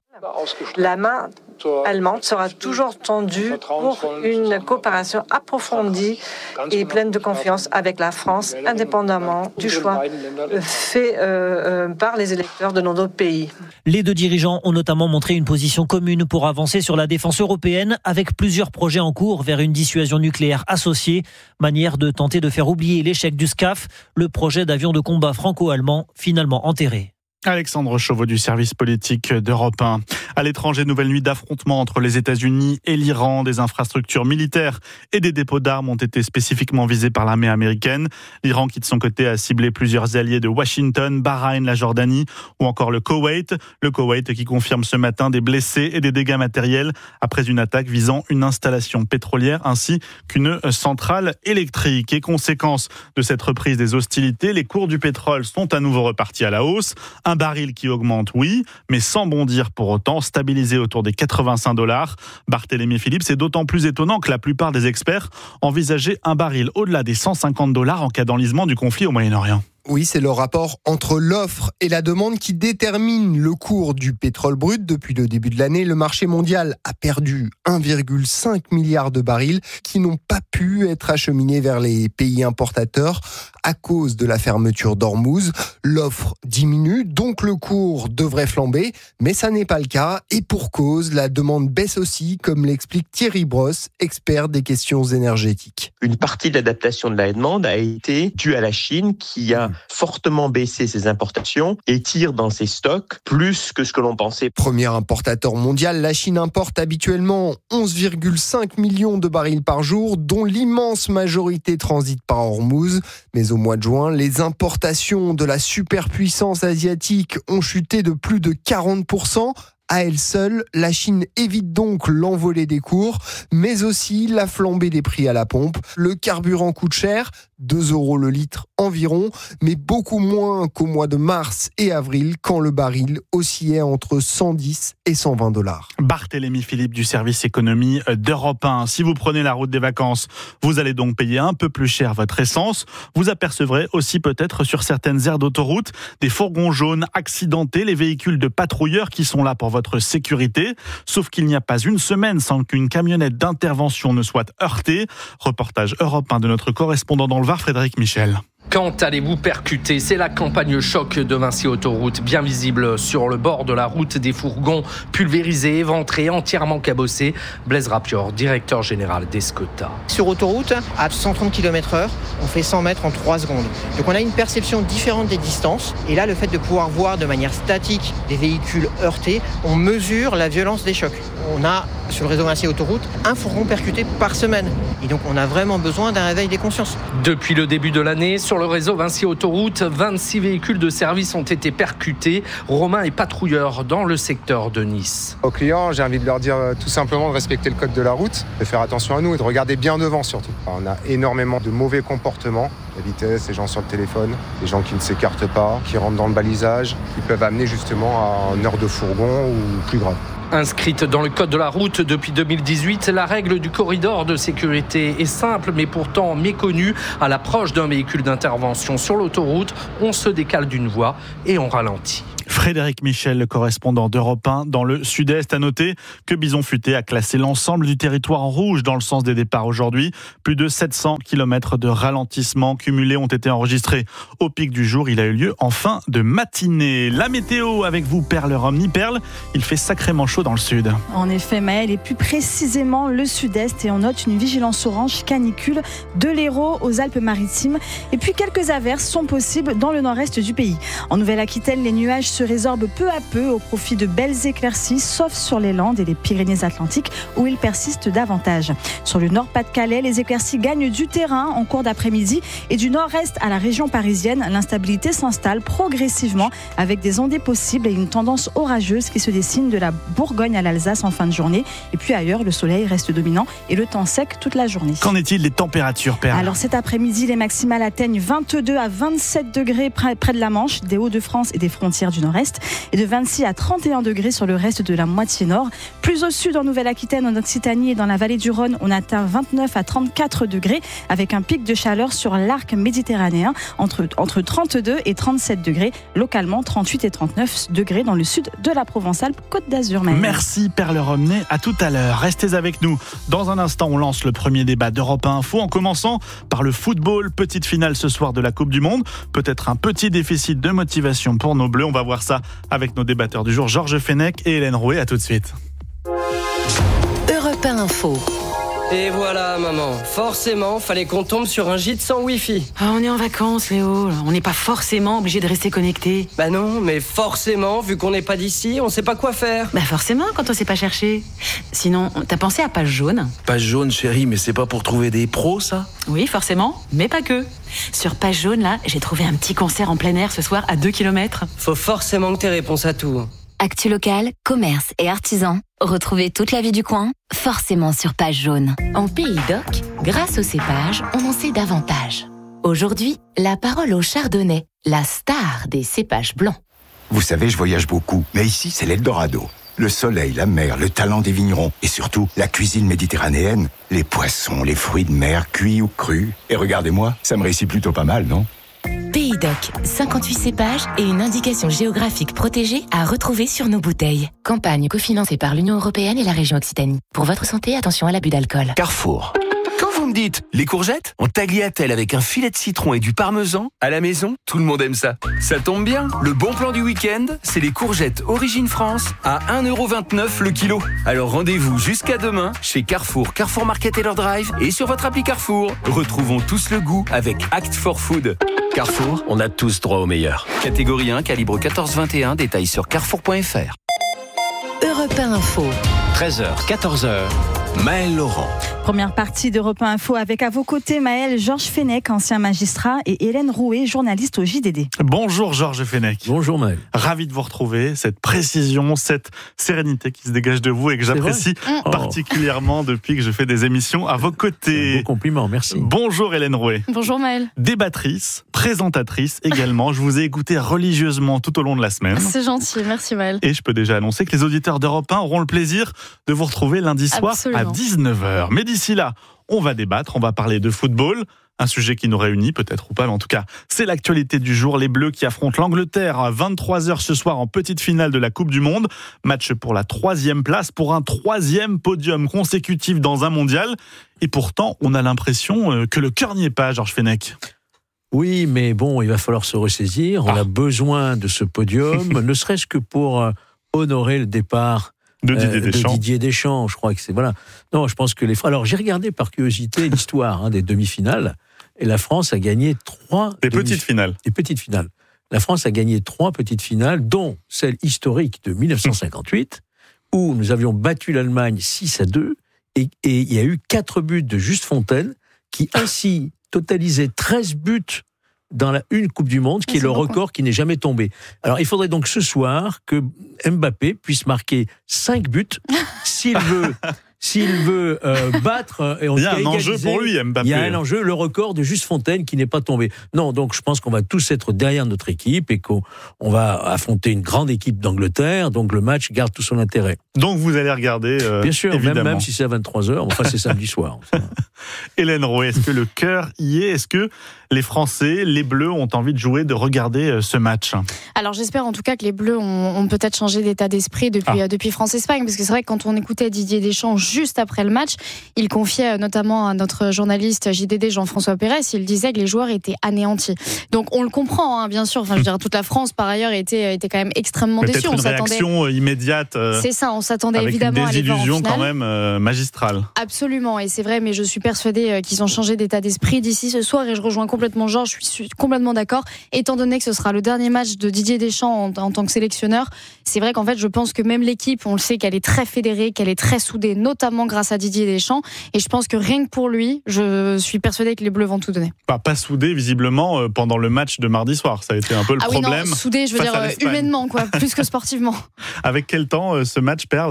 La main allemande sera toujours tendue pour une coopération approfondie et pleine de confiance avec la France, indépendamment du choix fait par les électeurs de nos deux pays. Les deux dirigeants ont notamment montré une position commune pour avancer sur la défense européenne, avec plusieurs projets en cours vers une dissuasion nucléaire associée, manière de tenter de faire oublier l'échec du SCAF, le projet d'avion de combat franco-allemand finalement enterré. Alexandre Chauveau du service politique d'Europe 1. À l'étranger, nouvelle nuit d'affrontements entre les États-Unis et l'Iran. Des infrastructures militaires et des dépôts d'armes ont été spécifiquement visés par l'armée américaine. L'Iran qui de son côté a ciblé plusieurs alliés de Washington, Bahreïn, la Jordanie ou encore le Koweït. Le Koweït qui confirme ce matin des blessés et des dégâts matériels après une attaque visant une installation pétrolière ainsi qu'une centrale électrique. Et conséquence de cette reprise des hostilités, les cours du pétrole sont à nouveau repartis à la hausse. Un baril qui augmente, oui, mais sans bondir pour autant, stabilisé autour des $85. Barthélémy Philippe, c'est d'autant plus étonnant que la plupart des experts envisageaient un baril au-delà des $150 en cas d'enlisement du conflit au Moyen-Orient. Oui, c'est le rapport entre l'offre et la demande qui détermine le cours du pétrole brut. Depuis le début de l'année, le marché mondial a perdu 1,5 milliard de barils qui n'ont pas pu être acheminés vers les pays importateurs à cause de la fermeture d'Ormuz. L'offre diminue, donc le cours devrait flamber, mais ça n'est pas le cas. Et pour cause, la demande baisse aussi, comme l'explique Thierry Brosse, expert des questions énergétiques. Une partie de l'adaptation de la demande a été due à la Chine qui a fortement baissé ses importations et tire dans ses stocks plus que ce que l'on pensait. Premier importateur mondial, la Chine importe habituellement 11,5 millions de barils par jour, dont l'immense majorité transite par Ormuz. Mais au mois de juin, les importations de la superpuissance asiatique ont chuté de plus de 40%. À elle seule, la Chine évite donc l'envolée des cours, mais aussi la flambée des prix à la pompe. Le carburant coûte cher, 2 € le litre environ, mais beaucoup moins qu'au mois de mars et avril, quand le baril oscillait entre 110 et $120. Barthélémy Philippe du service économie d'Europe 1. Si vous prenez la route des vacances, vous allez donc payer un peu plus cher votre essence. Vous apercevrez aussi peut-être sur certaines aires d'autoroute des fourgons jaunes accidentés, les véhicules de patrouilleurs qui sont là pour votre sécurité. Sauf qu'il n'y a pas une semaine sans qu'une camionnette d'intervention ne soit heurtée. Reportage Europe 1 de notre correspondant dans le Var, Frédéric Michel. Quand allez-vous percuter ? C'est la campagne choc de Vinci Autoroute, bien visible sur le bord de la route, des fourgons pulvérisés, éventrés, entièrement cabossés. Blaise Rapior, directeur général d'Escota. Sur autoroute, à 130 km/h, on fait 100 mètres en 3 secondes. Donc on a une perception différente des distances. Et là, le fait de pouvoir voir de manière statique des véhicules heurtés, on mesure la violence des chocs. On a, sur le réseau Vinci Autoroute, un fourgon percuté par semaine. Et donc on a vraiment besoin d'un réveil des consciences. Depuis le début de l'année, sur le réseau Vinci Autoroute, 26 véhicules de service ont été percutés. Romain est patrouilleur dans le secteur de Nice. Aux clients, j'ai envie de leur dire tout simplement de respecter le code de la route, de faire attention à nous et de regarder bien devant surtout. On a énormément de mauvais comportements, la vitesse, les gens sur le téléphone, les gens qui ne s'écartent pas, qui rentrent dans le balisage, qui peuvent amener justement à une heure de fourgon ou plus grave. Inscrite dans le code de la route depuis 2018, la règle du corridor de sécurité est simple mais pourtant méconnue. À l'approche d'un véhicule d'intervention sur l'autoroute, on se décale d'une voie et on ralentit. Frédéric Michel, le correspondant d'Europe 1 dans le Sud-Est, a noté que Bison Futé a classé l'ensemble du territoire en rouge dans le sens des départs aujourd'hui. Plus de 700 km de ralentissement cumulés ont été enregistrés au pic du jour. Il a eu lieu en fin de matinée. La météo avec vous, Perle Romney. Perle, il fait sacrément chaud dans le sud. En effet, Maël, et plus précisément le Sud-Est, et on note une vigilance orange canicule de l'Hérault aux Alpes-Maritimes. Et puis quelques averses sont possibles dans le nord-est du pays. En Nouvelle-Aquitaine, les nuages se résorbent peu à peu au profit de belles éclaircies, sauf sur les Landes et les Pyrénées-Atlantiques où ils persistent davantage. Sur le Nord-Pas-de-Calais, les éclaircies gagnent du terrain en cours d'après-midi et du nord-est à la région parisienne, l'instabilité s'installe progressivement avec des ondées possibles et une tendance orageuse qui se dessine de la Bourgogne à l'Alsace en fin de journée. Et puis ailleurs, le soleil reste dominant et le temps sec toute la journée. Qu'en est-il des températures, Perle ? Alors cet après-midi, les maximales atteignent 22 à 27 degrés près de la Manche, des Hauts-de-France et des frontières du Nord-Est, et de 26 à 31 degrés sur le reste de la moitié nord. Plus au sud, en Nouvelle-Aquitaine, en Occitanie et dans la vallée du Rhône, on atteint 29 à 34 degrés avec un pic de chaleur sur l'arc méditerranéen entre 32 et 37 degrés, localement 38 et 39 degrés dans le sud de la Provence-Alpes-Côte d'Azur. Merci Perle Romney, à tout à l'heure. Restez avec nous. Dans un instant, on lance le premier débat d'Europe 1 Info en commençant par le football. Petite finale ce soir de la Coupe du Monde. Peut-être un petit déficit de motivation pour nos Bleus. On va voir ça avec nos débatteurs du jour, Georges Fenech et Hélène Rouet. À tout de suite. Europe 1 Info. Et voilà, maman. Forcément, fallait qu'on tombe sur un gîte sans Wi-Fi. Ah, on est en vacances, Léo. On n'est pas forcément obligé de rester connecté. Bah non, mais forcément, vu qu'on n'est pas d'ici, on sait pas quoi faire. Bah forcément, quand on sait pas chercher. Sinon, t'as pensé à Page Jaune ? Page Jaune, chérie, mais c'est pas pour trouver des pros, ça ? Oui, forcément, mais pas que. Sur Page Jaune, là, j'ai trouvé un petit concert en plein air ce soir à 2 km. Faut forcément que t'aies réponse à tout. Actu local, commerce et artisans. Retrouvez toute la vie du coin, forcément sur Page Jaune. En Pays d'Oc, grâce au cépage, on en sait davantage. Aujourd'hui, la parole au chardonnay, la star des cépages blancs. Vous savez, je voyage beaucoup, mais ici, c'est l'Eldorado. Le soleil, la mer, le talent des vignerons et surtout la cuisine méditerranéenne, les poissons, les fruits de mer, cuits ou crus. Et regardez-moi, ça me réussit plutôt pas mal, non ? Pays d'Oc, 58 cépages et une indication géographique protégée à retrouver sur nos bouteilles. Campagne cofinancée par l'Union européenne et la région Occitanie. Pour votre santé, attention à l'abus d'alcool. Carrefour. Quand vous me dites les courgettes en tagliatelle avec un filet de citron et du parmesan, à la maison, tout le monde aime ça. Ça tombe bien, le bon plan du week-end, c'est les courgettes Origine France à 1,29€ le kilo. Alors rendez-vous jusqu'à demain chez Carrefour, Carrefour Market et leur drive et sur votre appli Carrefour. Retrouvons tous le goût avec Act for Food. Carrefour, on a tous droit au meilleur. Catégorie 1, calibre 14-21, détails sur carrefour.fr. Europe 1 Info. 13h, 14h, Maël Laurent. Première partie d'Europe 1 Info avec à vos côtés Maël, Georges Fenech, ancien magistrat, et Hélène Rouet, journaliste au JDD. Bonjour Georges Fenech. Bonjour Maël. Ravi de vous retrouver, cette précision, cette sérénité qui se dégage de vous et que j'apprécie particulièrement depuis que je fais des émissions à vos côtés. C'est un beau compliment, merci. Bonjour Hélène Rouet. Bonjour Maël. Débattrice, présentatrice également. Je vous ai écouté religieusement tout au long de la semaine. C'est gentil, merci Maël. Et je peux déjà annoncer que les auditeurs d'Europe 1 auront le plaisir de vous retrouver lundi soir à 19h. Mais d'ici là, on va débattre, on va parler de football. Un sujet qui nous réunit, peut-être ou pas, mais en tout cas, c'est l'actualité du jour. Les Bleus qui affrontent l'Angleterre à 23h ce soir en petite finale de la Coupe du Monde. Match pour la 3e place, pour un 3e podium consécutif dans un mondial. Et pourtant, on a l'impression que le cœur n'y est pas, Georges Fenech. Oui, mais bon, il va falloir se ressaisir. On a besoin de ce podium, ne serait-ce que pour honorer le départ de Didier Deschamps. Je crois que c'est voilà. Non, je pense que alors j'ai regardé par curiosité l'histoire des demi-finales et la France a gagné 3 petites finales. Des petites finales. La France a gagné 3 petites finales, dont celle historique de 1958 où nous avions battu l'Allemagne 6-2 et il y a eu 4 buts de Juste Fontaine qui ainsi totalisait 13 buts dans une Coupe du Monde, qui est le record qui n'est jamais tombé. Alors, il faudrait donc ce soir que Mbappé puisse marquer 5 buts s'il veut battre... Il y a un enjeu pour lui, Mbappé. Il y a un enjeu, le record de Juste Fontaine qui n'est pas tombé. Non, donc je pense qu'on va tous être derrière notre équipe et qu'on va affronter une grande équipe d'Angleterre, donc le match garde tout son intérêt. Donc vous allez regarder, bien sûr, évidemment. Même si c'est à 23h, enfin c'est samedi soir. Hélène Roé, est-ce que le cœur y est ? Est-ce que les Français, les Bleus, ont envie de jouer, de regarder ce match ? Alors j'espère en tout cas que les Bleus ont peut-être changé d'état d'esprit depuis France-Espagne, parce que c'est vrai que quand on écoutait Didier Deschamps juste après le match, il confiait notamment à notre journaliste JDD Jean-François Pérez, il disait que les joueurs étaient anéantis. Donc on le comprend, bien sûr. Enfin, je veux dire, toute la France par ailleurs était quand même extrêmement déçue. Peut-être une réaction immédiate. C'est ça, on s'attendait avec évidemment à les voir en finale. Avec une désillusion quand même magistrale. Absolument, et c'est vrai, mais je suis persuadée qu'ils ont changé d'état d'esprit d'ici ce soir, et je rejoins complètement Georges, je suis complètement d'accord. Étant donné que ce sera le dernier match de Didier Deschamps en tant que sélectionneur, c'est vrai qu'en fait je pense que même l'équipe, on le sait qu'elle est très fédérée, qu'elle est très soudée, notamment grâce à Didier Deschamps, et je pense que rien que pour lui, je suis persuadée que les Bleus vont tout donner. Pas soudé visiblement pendant le match de mardi soir, ça a été un peu le problème. Non, soudé, je veux dire humainement, plus que sportivement. Avec quel temps ce match, Perle ?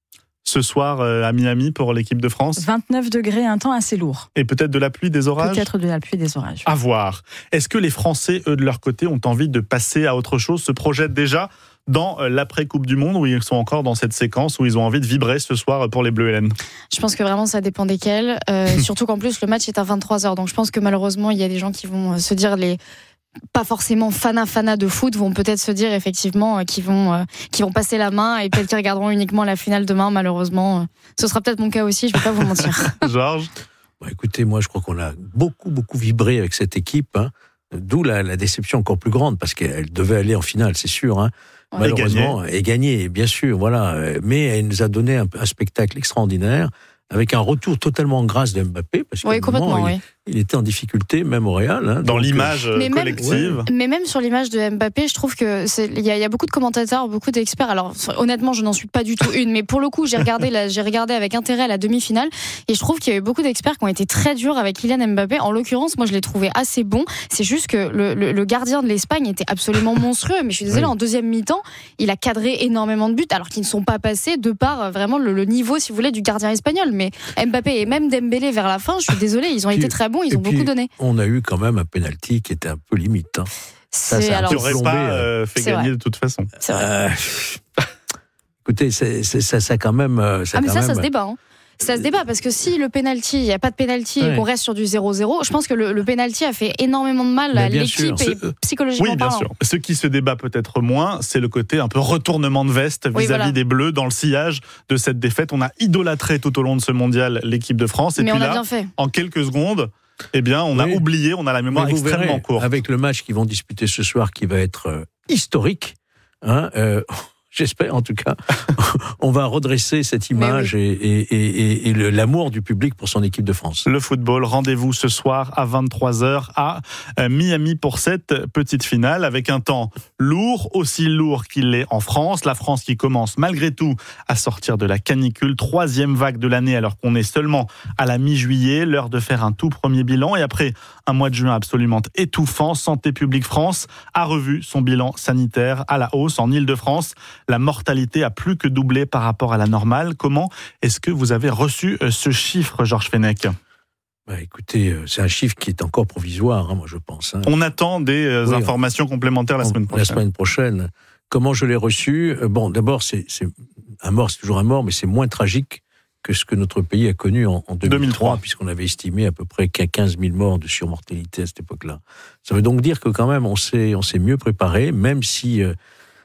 Ce soir à Miami pour l'équipe de France ? 29 degrés, un temps assez lourd. Et peut-être de la pluie, des orages ? Peut-être de la pluie, des orages. À voir. Est-ce que les Français, eux, de leur côté, ont envie de passer à autre chose, se projettent déjà dans l'après-Coupe du Monde, où ils sont encore dans cette séquence, où ils ont envie de vibrer ce soir pour les Bleus, Hélène ? Je pense que vraiment ça dépend desquels. Surtout qu'en plus le match est à 23h. Donc je pense que malheureusement il y a des gens qui vont se dire pas forcément fanas de foot, vont peut-être se dire effectivement qu'ils vont passer la main et peut-être qu'ils regarderont uniquement la finale demain, malheureusement. Ce sera peut-être mon cas aussi, je ne vais pas vous mentir. Georges ? Écoutez, moi je crois qu'on a beaucoup vibré avec cette équipe, d'où la déception encore plus grande, parce qu'elle devait aller en finale, c'est sûr. Malheureusement, et gagner, bien sûr, voilà. Mais elle nous a donné un spectacle extraordinaire, avec un retour totalement en grâce de Mbappé, parce qu'à un moment, il était en difficulté, même au Real. Dans l'image collective. Mais même sur l'image de Mbappé, je trouve que il y a beaucoup de commentateurs, beaucoup d'experts. Alors honnêtement, je n'en suis pas du tout une, mais pour le coup, j'ai regardé avec intérêt la demi-finale, et je trouve qu'il y a eu beaucoup d'experts qui ont été très durs avec Kylian Mbappé. En l'occurrence, moi, je l'ai trouvé assez bon. C'est juste que le gardien de l'Espagne était absolument monstrueux. Mais je suis désolée, en deuxième mi-temps, il a cadré énormément de buts, alors qu'ils ne sont pas passés de par vraiment le niveau, si vous voulez, du gardien espagnol. Mais Mbappé et même Dembélé vers la fin, je suis désolée, ils ont été très bons, ils ont beaucoup donné. On a eu quand même un penalty qui était un peu limite. Ça n'aurait pas fait gagner de toute façon. C'est vrai. Écoutez, ça quand même. Ça se débat. Ça se débat, parce que si le penalty, il n'y a pas de penalty et qu'on reste sur du 0-0, je pense que le penalty a fait énormément de mal à l'équipe et psychologiquement. Oui, bien sûr. Ce qui se débat peut-être moins, c'est le côté un peu retournement de veste vis-à-vis des Bleus dans le sillage de cette défaite. On a idolâtré tout au long de ce mondial l'équipe de France, et mais puis on a là, bien fait. En quelques secondes, on a oublié, on a la mémoire extrêmement courte. Avec le match qu'ils vont disputer ce soir, qui va être historique, j'espère en tout cas, on va redresser cette image et l'amour du public pour son équipe de France. Le football, rendez-vous ce soir à 23h à Miami pour cette petite finale, avec un temps lourd, aussi lourd qu'il l'est en France. La France qui commence malgré tout à sortir de la canicule, 3e vague de l'année alors qu'on est seulement à la mi-juillet, l'heure de faire un tout premier bilan. Et après un mois de juin absolument étouffant, Santé publique France a revu son bilan sanitaire à la hausse en Île-de-France. La mortalité a plus que doublé par rapport à la normale. Comment est-ce que vous avez reçu ce chiffre, Georges Fenech ? Écoutez, c'est un chiffre qui est encore provisoire, moi je pense. On attend des informations complémentaires la semaine prochaine. La semaine prochaine. Comment je l'ai reçu ? Bon, d'abord, c'est un mort, c'est toujours un mort, mais c'est moins tragique que ce que notre pays a connu en 2003, puisqu'on avait estimé à peu près qu'à 15 000 morts de surmortalité à cette époque-là. Ça veut donc dire que quand même, on s'est mieux préparé, même si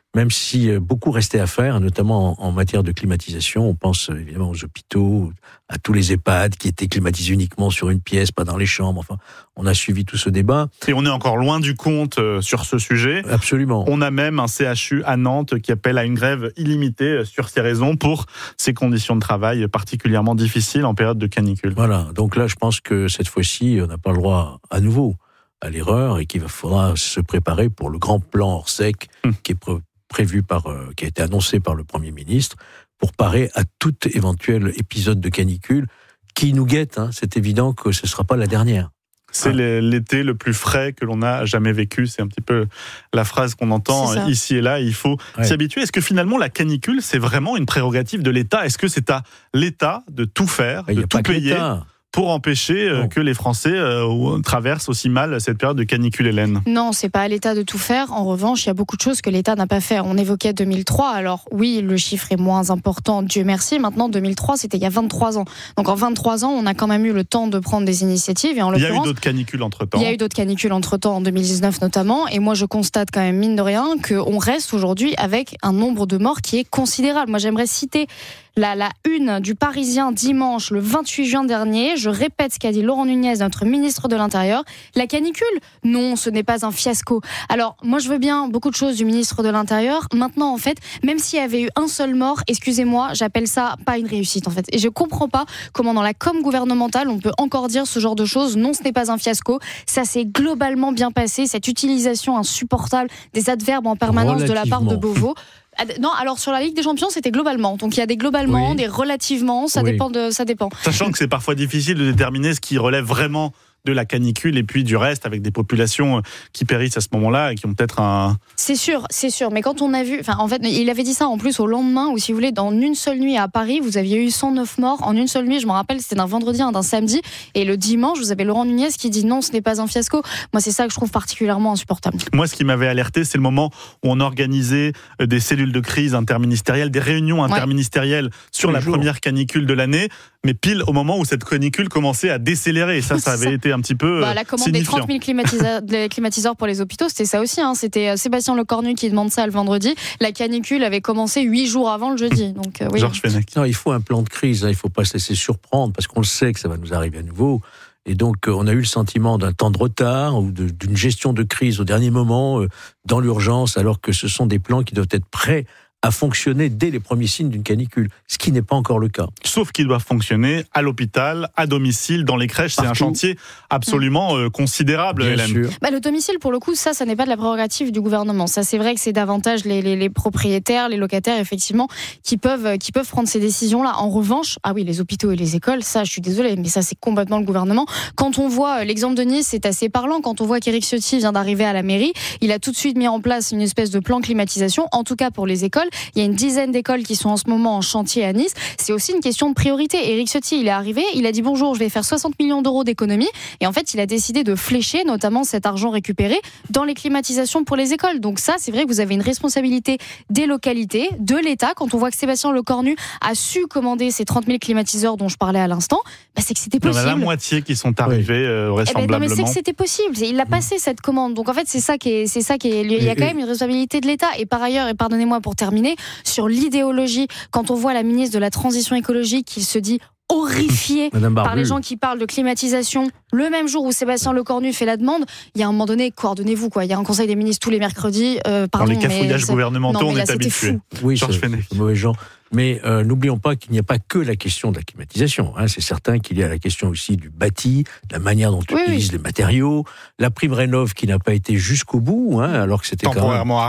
même si beaucoup restait à faire, notamment en matière de climatisation. On pense évidemment aux hôpitaux, à tous les EHPAD qui étaient climatisés uniquement sur une pièce, pas dans les chambres. Enfin, on a suivi tout ce débat. Et on est encore loin du compte sur ce sujet. Absolument. On a même un CHU à Nantes qui appelle à une grève illimitée sur ces raisons pour ces conditions de travail particulièrement difficiles en période de canicule. Voilà, donc là je pense que cette fois-ci on n'a pas le droit à nouveau à l'erreur et qu'il faudra se préparer pour le grand plan Orsec qui est prévu qui a été annoncé par le Premier ministre pour parer à tout éventuel épisode de canicule qui nous guette. C'est évident que ce ne sera pas la dernière. C'est l'été le plus frais que l'on a jamais vécu. C'est un petit peu la phrase qu'on entend ici et là. Il faut s'y habituer. Est-ce que finalement la canicule, c'est vraiment une prérogative de l'État ? Est-ce que c'est à l'État de tout faire, de tout payer pour empêcher que les Français traversent aussi mal cette période de canicule, Hélène ? Non, c'est pas à l'État de tout faire. En revanche, il y a beaucoup de choses que l'État n'a pas fait. On évoquait 2003. Alors oui, le chiffre est moins important, Dieu merci. Maintenant, 2003, c'était il y a 23 ans. Donc en 23 ans, on a quand même eu le temps de prendre des initiatives. Et en l'occurrence, il y a eu d'autres canicules entre-temps. Il y a eu d'autres canicules entre-temps, en 2019 notamment. Et moi, je constate quand même, mine de rien, qu'on reste aujourd'hui avec un nombre de morts qui est considérable. Moi, j'aimerais citer la une du Parisien dimanche, le 28 juin dernier. Je répète ce qu'a dit Laurent Nunez, notre ministre de l'Intérieur. La canicule, non, ce n'est pas un fiasco. Alors, moi, je veux bien beaucoup de choses du ministre de l'Intérieur. Maintenant, en fait, même s'il y avait eu un seul mort, excusez-moi, j'appelle ça pas une réussite, en fait. Et je comprends pas comment, dans la com gouvernementale, on peut encore dire ce genre de choses. Non, ce n'est pas un fiasco. Ça s'est globalement bien passé. Cette utilisation insupportable des adverbes en permanence de la part de Beauvau. Non, alors sur la Ligue des Champions, c'était globalement. Donc il y a des globalement, des relativement, ça dépend. Sachant que c'est parfois difficile de déterminer ce qui relève vraiment de la canicule et puis du reste, avec des populations qui périssent à ce moment-là et qui ont peut-être un... C'est sûr. Mais quand on a vu... en fait, il avait dit ça en plus au lendemain, où si vous voulez, dans une seule nuit à Paris, vous aviez eu 109 morts en une seule nuit. Je me rappelle, c'était d'un vendredi, d'un samedi. Et le dimanche, vous avez Laurent Nunez qui dit non, ce n'est pas un fiasco. Moi, c'est ça que je trouve particulièrement insupportable. Moi, ce qui m'avait alerté, c'est le moment où on organisait des cellules de crise interministérielles, des réunions interministérielles sur la première canicule de l'année, mais pile au moment où cette canicule commençait à décélérer. Et ça avait été un petit peu la commande des 30 000 climatiseurs pour les hôpitaux, c'était ça aussi. C'était Sébastien Lecornu qui demande ça le vendredi. La canicule avait commencé 8 jours avant le jeudi. Donc, oui. Georges Fenech. Non, il faut un plan de crise. Il ne faut pas se laisser surprendre parce qu'on le sait que ça va nous arriver à nouveau. Et donc, on a eu le sentiment d'un temps de retard ou d'une gestion de crise au dernier moment, dans l'urgence, alors que ce sont des plans qui doivent être prêts à fonctionner dès les premiers signes d'une canicule, ce qui n'est pas encore le cas. Sauf qu'ils doivent fonctionner à l'hôpital, à domicile, dans les crèches. Partout. C'est un chantier absolument considérable, Bien Hélène. Sûr. Le domicile, pour le coup, ça n'est pas de la prérogative du gouvernement. Ça, c'est vrai que c'est davantage les propriétaires, les locataires, effectivement, qui peuvent prendre ces décisions-là. En revanche, les hôpitaux et les écoles, ça, je suis désolée, mais ça, c'est complètement le gouvernement. Quand on voit l'exemple de Nice, c'est assez parlant. Quand on voit qu'Éric Ciotti vient d'arriver à la mairie, il a tout de suite mis en place une espèce de plan climatisation, en tout cas pour les écoles. Il y a une dizaine d'écoles qui sont en ce moment en chantier à Nice. C'est aussi une question de priorité. Éric Ciotti, il est arrivé, il a dit bonjour, je vais faire 60 millions d'euros d'économies. Et en fait, il a décidé de flécher notamment cet argent récupéré dans les climatisations pour les écoles. Donc ça, c'est vrai que vous avez une responsabilité des localités, de l'État. Quand on voit que Sébastien Lecornu a su commander ces 30 000 climatiseurs dont je parlais à l'instant, c'est que c'était possible. Il y en a la moitié qui sont arrivés vraisemblablement. Non, mais c'est que c'était possible. Il a passé cette commande. Donc en fait, c'est ça qui est. Il y a quand même une responsabilité de l'État. Et par ailleurs, et pardonnez-moi pour terminer, sur l'idéologie, quand on voit la ministre de la Transition écologique qui se dit horrifiée par les gens qui parlent de climatisation, le même jour où Sébastien Lecornu fait la demande, il y a un moment donné, coordonnez-vous, quoi. Il y a un conseil des ministres tous les mercredis. Dans les cafouillages gouvernementaux, on est habitué. Oui, c'est mauvais genre. Mais n'oublions pas qu'il n'y a pas que la question de la climatisation. C'est certain qu'il y a la question aussi du bâti, de la manière dont on utilise les matériaux, la prime rénov qui n'a pas été jusqu'au bout, alors que c'était temporairement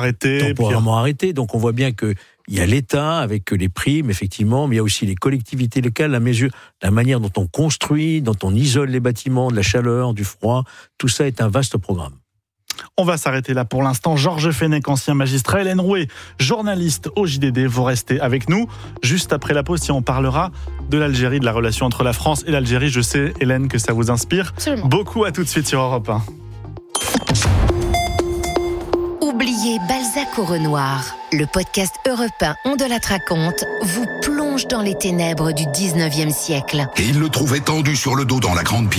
arrêté. Donc on voit bien que il y a l'État avec les primes, effectivement, mais il y a aussi les collectivités locales, la manière dont on construit, dont on isole les bâtiments, de la chaleur, du froid. Tout ça est un vaste programme. On va s'arrêter là pour l'instant. Georges Fenech, ancien magistrat, Hélène Rouet, journaliste au JDD, vous restez avec nous. Juste après la pause, on parlera de l'Algérie, de la relation entre la France et l'Algérie. Je sais, Hélène, que ça vous inspire beaucoup. À tout de suite sur Europe 1. Oubliez Balzac au Renoir. Le podcast Europe 1 On de la raconte vous plonge dans les ténèbres du 19e siècle. Et il le trouvait tendu sur le dos dans la grande pièce.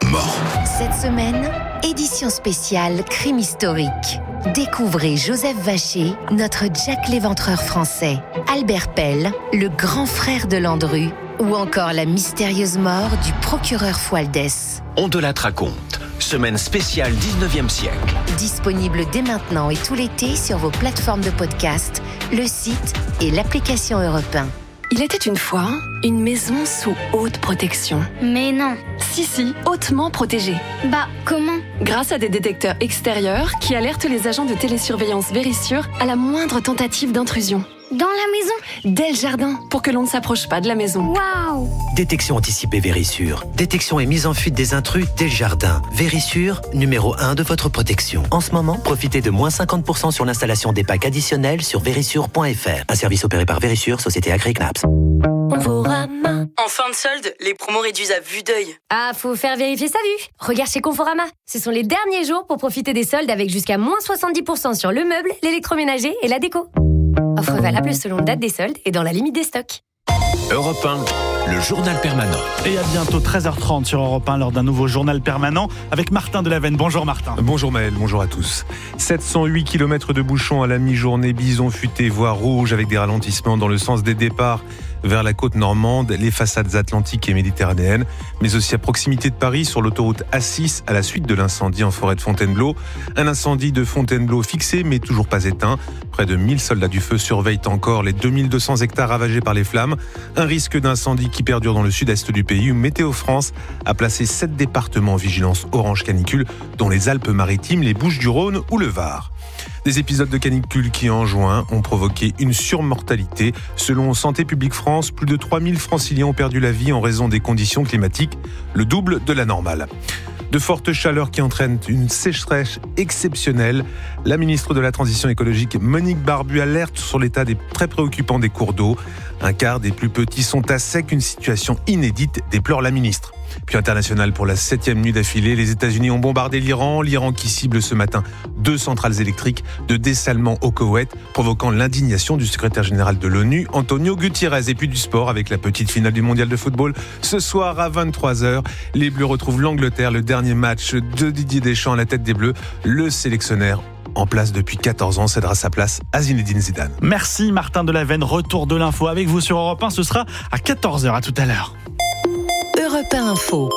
mort. Cette semaine, édition spéciale Crime historique. Découvrez Joseph Vacher, notre Jack l'Éventreur français, Albert Pell, le grand frère de Landru, ou encore la mystérieuse mort du procureur Fualdès. On te la raconte. Semaine spéciale 19e siècle. Disponible dès maintenant et tout l'été sur vos plateformes de podcast, le site et l'application Europe 1. Il était une fois une maison sous haute protection. Mais non. Si, hautement protégée. Bah, comment ? Grâce à des détecteurs extérieurs qui alertent les agents de télésurveillance Vérissure à la moindre tentative d'intrusion. Dans la maison ? Dès le jardin, pour que l'on ne s'approche pas de la maison. Waouh ! Détection anticipée Vérissure. Détection et mise en fuite des intrus dès le jardin. Vérissure, numéro 1 de votre protection. En ce moment, profitez de moins 50% sur l'installation des packs additionnels sur Vérissure.fr. Un service opéré par Vérissure, société Agri-Knaps. Conforama. En fin de solde, les promos réduisent à vue d'œil. Ah, faut faire vérifier sa vue. Regarde chez Conforama. Ce sont les derniers jours pour profiter des soldes avec jusqu'à moins 70% sur le meuble, l'électroménager et la déco. Offre valable selon date des soldes et dans la limite des stocks. Europe 1, le journal permanent. Et à bientôt 13h30 sur Europe 1 lors d'un nouveau journal permanent avec Martin Delavenne. Bonjour Martin. Bonjour Maël, bonjour à tous. 708 km de bouchons à la mi-journée, bison futé, voie rouge avec des ralentissements dans le sens des départs vers la côte normande, les façades atlantiques et méditerranéennes, mais aussi à proximité de Paris sur l'autoroute A6 à la suite de l'incendie en forêt de Fontainebleau. Un incendie de Fontainebleau fixé mais toujours pas éteint. Près de 1000 soldats du feu surveillent encore les 2200 hectares ravagés par les flammes. Un risque d'incendie qui perdure dans le sud-est du pays où Météo France a placé 7 départements en vigilance orange canicule, dont les Alpes-Maritimes, les Bouches-du-Rhône ou le Var. Des épisodes de canicule qui, en juin, ont provoqué une surmortalité. Selon Santé publique France, plus de 3000 franciliens ont perdu la vie en raison des conditions climatiques, le double de la normale. De fortes chaleurs qui entraînent une sécheresse exceptionnelle. La ministre de la Transition écologique, Monique Barbu, alerte sur l'état très préoccupant des cours d'eau. Un quart des plus petits sont à sec, une situation inédite, déplore la ministre. Puis international pour la 7e nuit d'affilée, les États-Unis ont bombardé l'Iran qui cible ce matin 2 centrales électriques de dessalement au Koweït, provoquant l'indignation du secrétaire général de l'ONU, Antonio Guterres. Et puis du sport avec la petite finale du mondial de football. Ce soir à 23h, les Bleus retrouvent l'Angleterre, le dernier match de Didier Deschamps à la tête des Bleus. Le sélectionneur en place depuis 14 ans cédera sa place à Zinedine Zidane. Merci Martin Delavenne, retour de l'info avec vous sur Europe 1, ce sera à 14h, à tout à l'heure. Europe 1 Info.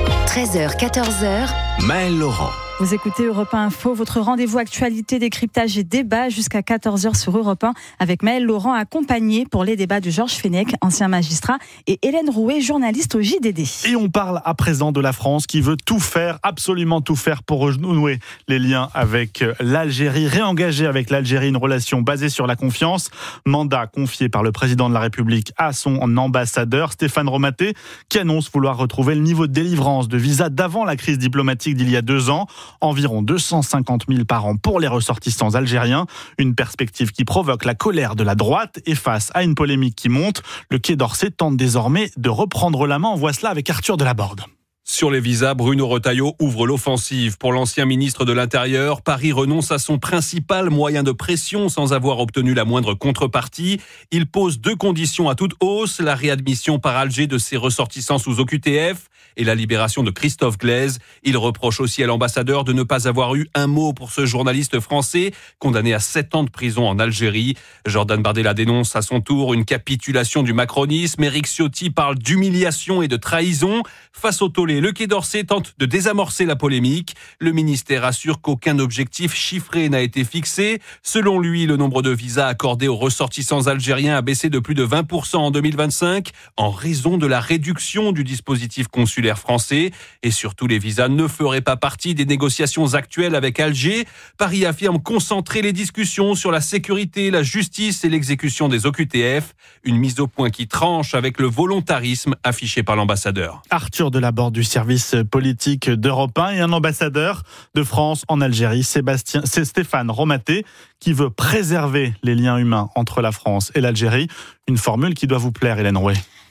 13h, 14h. Maël Laurent. Vous écoutez Europe 1 Info, votre rendez-vous actualité, décryptage et débat jusqu'à 14h sur Europe 1 avec Maël Laurent accompagné pour les débats de Georges Fenech, ancien magistrat, et Hélène Rouet, journaliste au JDD. Et on parle à présent de la France qui veut tout faire, absolument tout faire pour renouer les liens avec l'Algérie, réengager avec l'Algérie une relation basée sur la confiance. Mandat confié par le président de la République à son ambassadeur Stéphane Romaté qui annonce vouloir retrouver le niveau de délivrance de visas d'avant la crise diplomatique d'il y a 2 ans. Environ 250 000 par an pour les ressortissants algériens. Une perspective qui provoque la colère de la droite et face à une polémique qui monte, le Quai d'Orsay tente désormais de reprendre la main. On voit cela avec Arthur Delaborde. Sur les visas, Bruno Retailleau ouvre l'offensive. Pour l'ancien ministre de l'Intérieur, Paris renonce à son principal moyen de pression sans avoir obtenu la moindre contrepartie. Il pose 2 conditions à toute hausse, la réadmission par Alger de ses ressortissants sous OQTF et la libération de Christophe Glaise. Il reproche aussi à l'ambassadeur de ne pas avoir eu un mot pour ce journaliste français condamné à 7 ans de prison en Algérie. Jordan Bardella dénonce à son tour une capitulation du macronisme. Éric Ciotti parle d'humiliation et de trahison. Face au tollé, le Quai d'Orsay tente de désamorcer la polémique. Le ministère assure qu'aucun objectif chiffré n'a été fixé. Selon lui, le nombre de visas accordés aux ressortissants algériens a baissé de plus de 20% en 2025 en raison de la réduction du dispositif consulaire français. Et surtout, les visas ne feraient pas partie des négociations actuelles avec Alger. Paris affirme concentrer les discussions sur la sécurité, la justice et l'exécution des OQTF. Une mise au point qui tranche avec le volontarisme affiché par l'ambassadeur. Arthur Delaborde du service politique d'Europe 1 et un ambassadeur de France en Algérie, c'est Stéphane Romaté, qui veut préserver les liens humains entre la France et l'Algérie. Une formule qui doit vous plaire, Hélène Rouet.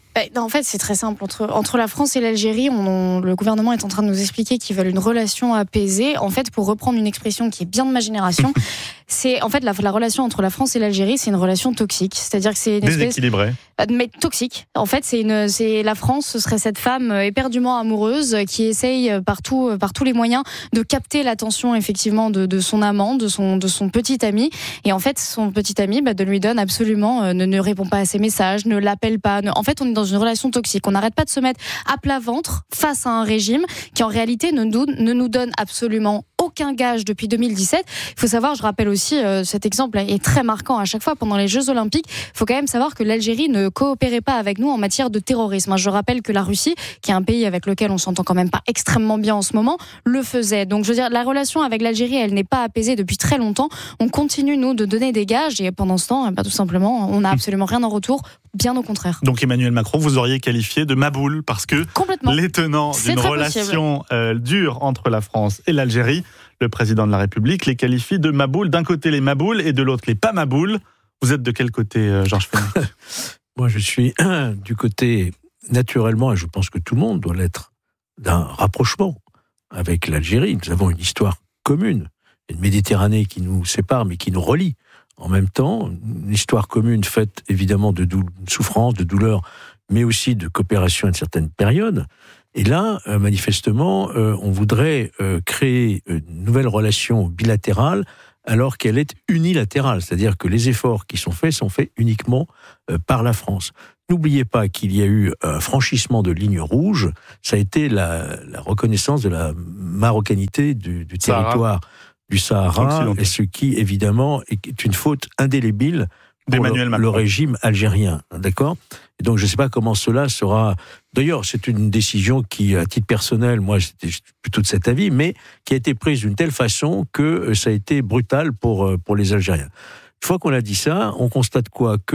En fait, c'est très simple. Entre la France et l'Algérie, le gouvernement est en train de nous expliquer qu'ils veulent une relation apaisée. En fait, pour reprendre une expression qui est bien de ma génération, c'est en fait la relation entre la France et l'Algérie, c'est une relation toxique. C'est-à-dire que c'est une déséquilibrée. Mais toxique. En fait, c'est la France, ce serait cette femme éperdument amoureuse qui essaye par tous les moyens de capter l'attention effectivement de son amant, de son petit ami. Et en fait, son petit ami ne lui donne absolument, ne répond pas à ses messages, ne l'appelle pas. En fait, on est dans une relation toxique. On n'arrête pas de se mettre à plat ventre face à un régime qui en réalité ne nous donne absolument aucun gage depuis 2017. Il faut savoir, je rappelle aussi, cet exemple est très marquant à chaque fois pendant les Jeux Olympiques. Il faut quand même savoir que l'Algérie ne coopérait pas avec nous en matière de terrorisme. Je rappelle que la Russie, qui est un pays avec lequel on s'entend quand même pas extrêmement bien en ce moment, le faisait. Donc je veux dire, la relation avec l'Algérie, elle n'est pas apaisée depuis très longtemps. On continue, nous, de donner des gages et pendant ce temps, tout simplement, on n'a absolument rien en retour. Bien au contraire. Donc Emmanuel Macron, vous auriez qualifié de maboule parce que les tenants d'une relation dure entre la France et l'Algérie, le président de la République les qualifie de maboule. D'un côté les maboules et de l'autre les pas maboules. Vous êtes de quel côté, Georges Fenech ? Moi, je suis du côté, naturellement, et je pense que tout le monde doit l'être, d'un rapprochement avec l'Algérie. Nous avons une histoire commune, une Méditerranée qui nous sépare, mais qui nous relie. En même temps, une histoire commune faite évidemment de souffrance, de douleur, mais aussi de coopération à une certaine période. Et là, manifestement, on voudrait créer une nouvelle relation bilatérale alors qu'elle est unilatérale. C'est-à-dire que les efforts qui sont faits uniquement par la France. N'oubliez pas qu'il y a eu un franchissement de ligne rouge. Ça a été la reconnaissance de la marocanité du territoire du Sahara, et ce qui, évidemment, est une faute indélébile pour le régime algérien. D'accord ? Et donc, je ne sais pas comment cela sera... D'ailleurs, c'est une décision qui, à titre personnel, moi, j'étais plutôt de cet avis, mais qui a été prise d'une telle façon que ça a été brutal pour les Algériens. Une fois qu'on a dit ça, on constate quoi ? Que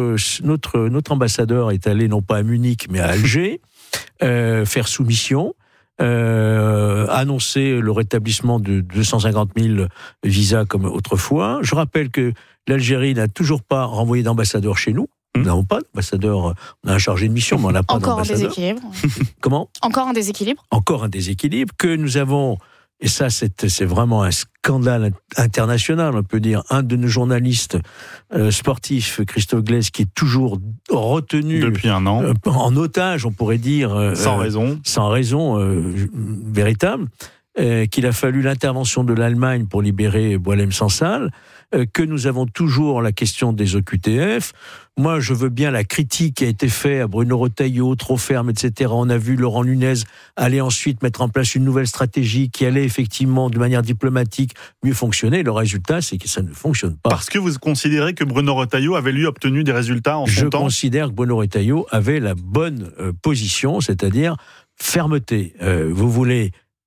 notre ambassadeur est allé non pas à Munich, mais à Alger, faire soumission, annoncer le rétablissement de 250 000 visas comme autrefois. Je rappelle que l'Algérie n'a toujours pas renvoyé d'ambassadeur chez nous. Nous n'avons pas d'ambassadeur. On a un chargé de mission, mais on n'a pas d'ambassadeur. Encore un déséquilibre. Comment ? Encore un déséquilibre. Encore un déséquilibre que nous avons, et ça c'est vraiment un scandale international, on peut dire. Un de nos journalistes sportifs, Christophe Glaise, qui est toujours retenu depuis un an en otage, on pourrait dire, sans raison véritable, qu'il a fallu l'intervention de l'Allemagne pour libérer Boualem Sansal, que nous avons toujours la question des OQTF. Moi, je veux bien la critique qui a été faite à Bruno Retailleau, trop ferme, etc. On a vu Laurent Nunez aller ensuite mettre en place une nouvelle stratégie qui allait effectivement, de manière diplomatique, mieux fonctionner. Le résultat, c'est que ça ne fonctionne pas. Parce que vous considérez que Bruno Retailleau avait, lui, obtenu des résultats en son temps ? Je considère que Bruno Retailleau avait la bonne position, c'est-à-dire fermeté. Vous voulez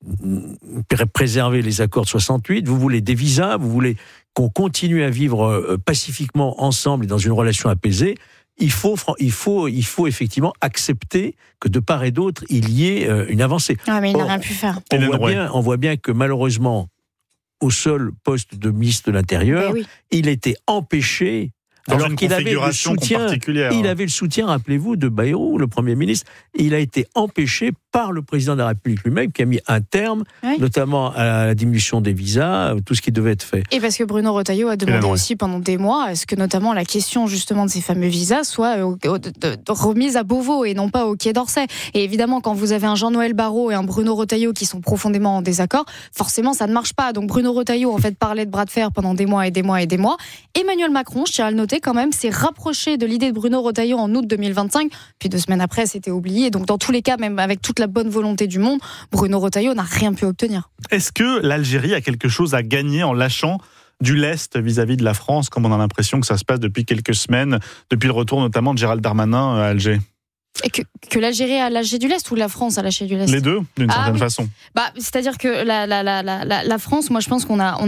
préserver les accords de 68, vous voulez des visas, vous voulez qu'on continue à vivre pacifiquement ensemble et dans une relation apaisée, il faut effectivement accepter que de part et d'autre, il y ait une avancée. Ah, mais il n'a rien pu faire. On voit bien que malheureusement, au seul poste de ministre de l'Intérieur, il était empêché. Alors qu'il avait le soutien, rappelez-vous, de Bayrou, le Premier ministre, il a été empêché par le président de la République lui-même, qui a mis un terme, notamment à la diminution des visas, tout ce qui devait être fait. Et parce que Bruno Retailleau a demandé aussi pendant des mois, est-ce que notamment la question justement de ces fameux visas soit remise à Beauvau et non pas au Quai d'Orsay. Et évidemment, quand vous avez un Jean-Noël Barrot et un Bruno Retailleau qui sont profondément en désaccord, forcément ça ne marche pas. Donc Bruno Retailleau en fait parlait de bras de fer pendant des mois et des mois et des mois. Emmanuel Macron, je tiens à le noter quand même, s'est rapproché de l'idée de Bruno Retailleau en août 2025, puis 2 semaines après c'était oublié. Donc dans tous les cas, même avec toute la bonne volonté du monde, Bruno Retailleau n'a rien pu obtenir. Est-ce que l'Algérie a quelque chose à gagner en lâchant du lest vis-à-vis de la France, comme on a l'impression que ça se passe depuis quelques semaines, depuis le retour notamment de Gérald Darmanin à Alger ? Et que l'Algérie a lâché du lest ou la France a lâché du lest ? Les deux, d'une certaine façon. C'est-à-dire que la France, moi je pense qu'on a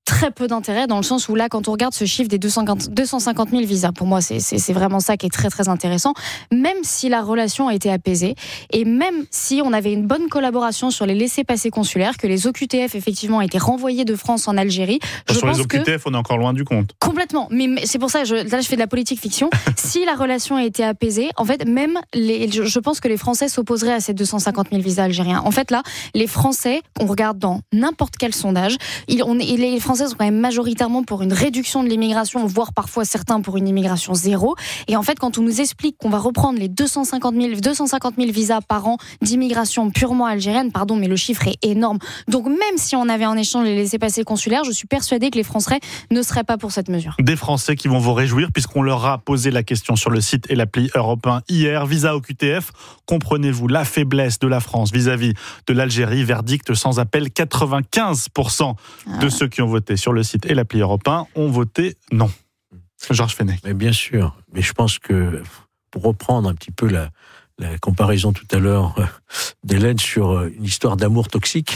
très peu d'intérêt dans le sens où là, quand on regarde ce chiffre des 250 000 visas, pour moi, c'est vraiment ça qui est très très intéressant. Même si la relation a été apaisée et même si on avait une bonne collaboration sur les laissez-passer consulaires, que les OQTF effectivement ont été renvoyés de France en Algérie, sur les OQTF, on est encore loin du compte. Complètement. Mais c'est pour ça, là je fais de la politique fiction. Si la relation a été apaisée, en fait, même je pense que les Français s'opposeraient à ces 250 000 visas algériens. En fait, là, les Français, on regarde dans n'importe quel sondage, les Français sont quand même majoritairement pour une réduction de l'immigration, voire parfois certains pour une immigration zéro. Et en fait, quand on nous explique qu'on va reprendre les 250 000 visas par an d'immigration purement algérienne, pardon, mais le chiffre est énorme. Donc même si on avait en échange les laissez-passer consulaires, je suis persuadée que les Français ne seraient pas pour cette mesure. Des Français qui vont vous réjouir puisqu'on leur a posé la question sur le site et l'appli Europe 1 hier. Visa OQTF, comprenez-vous la faiblesse de la France vis-à-vis de l'Algérie? Verdict sans appel, 95% de ceux qui ont voté sur le site et l'appli Europe 1 ont voté non. Georges Fenech. Mais bien sûr, mais je pense que pour reprendre un petit peu la comparaison tout à l'heure d'Hélène sur une histoire d'amour toxique,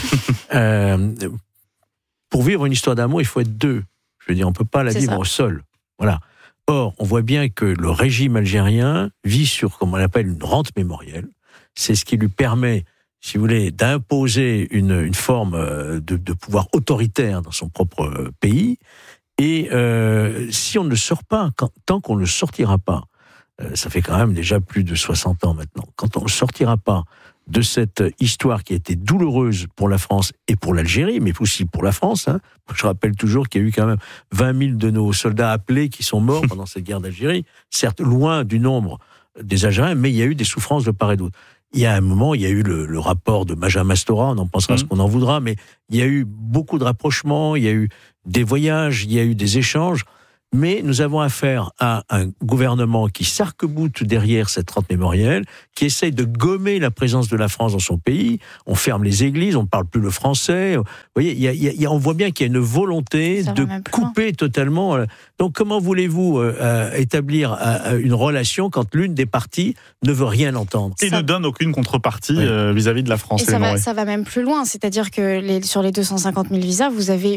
pour vivre une histoire d'amour, il faut être deux. Je veux dire, on ne peut pas la vivre seul. Voilà. Or, on voit bien que le régime algérien vit sur, comme on l'appelle, une rente mémorielle. C'est ce qui lui permet, si vous voulez, d'imposer une forme de pouvoir autoritaire dans son propre pays. Et si on ne sort pas, tant qu'on ne sortira pas, ça fait quand même déjà plus de 60 ans maintenant, quand on ne sortira pas de cette histoire qui a été douloureuse pour la France et pour l'Algérie, mais aussi pour la France. Hein. Je rappelle toujours qu'il y a eu quand même 20 000 de nos soldats appelés qui sont morts pendant cette guerre d'Algérie, certes loin du nombre des Algériens, mais il y a eu des souffrances de part et d'autre. Il y a un moment, il y a eu le rapport de Maja Mastora, on en pensera ce qu'on en voudra, mais il y a eu beaucoup de rapprochements, il y a eu des voyages, il y a eu des échanges, mais nous avons affaire à un gouvernement qui s'arc-boute derrière cette rente mémorielle, qui essaye de gommer la présence de la France dans son pays. On ferme les églises, on ne parle plus le français. Vous voyez, on voit bien qu'il y a une volonté de couper totalement. Donc comment voulez-vous établir une relation quand l'une des parties ne veut rien entendre? Et ne donne aucune contrepartie vis-à-vis de la France. Et ça va même plus loin, c'est-à-dire que sur les 250 000 visas, vous avez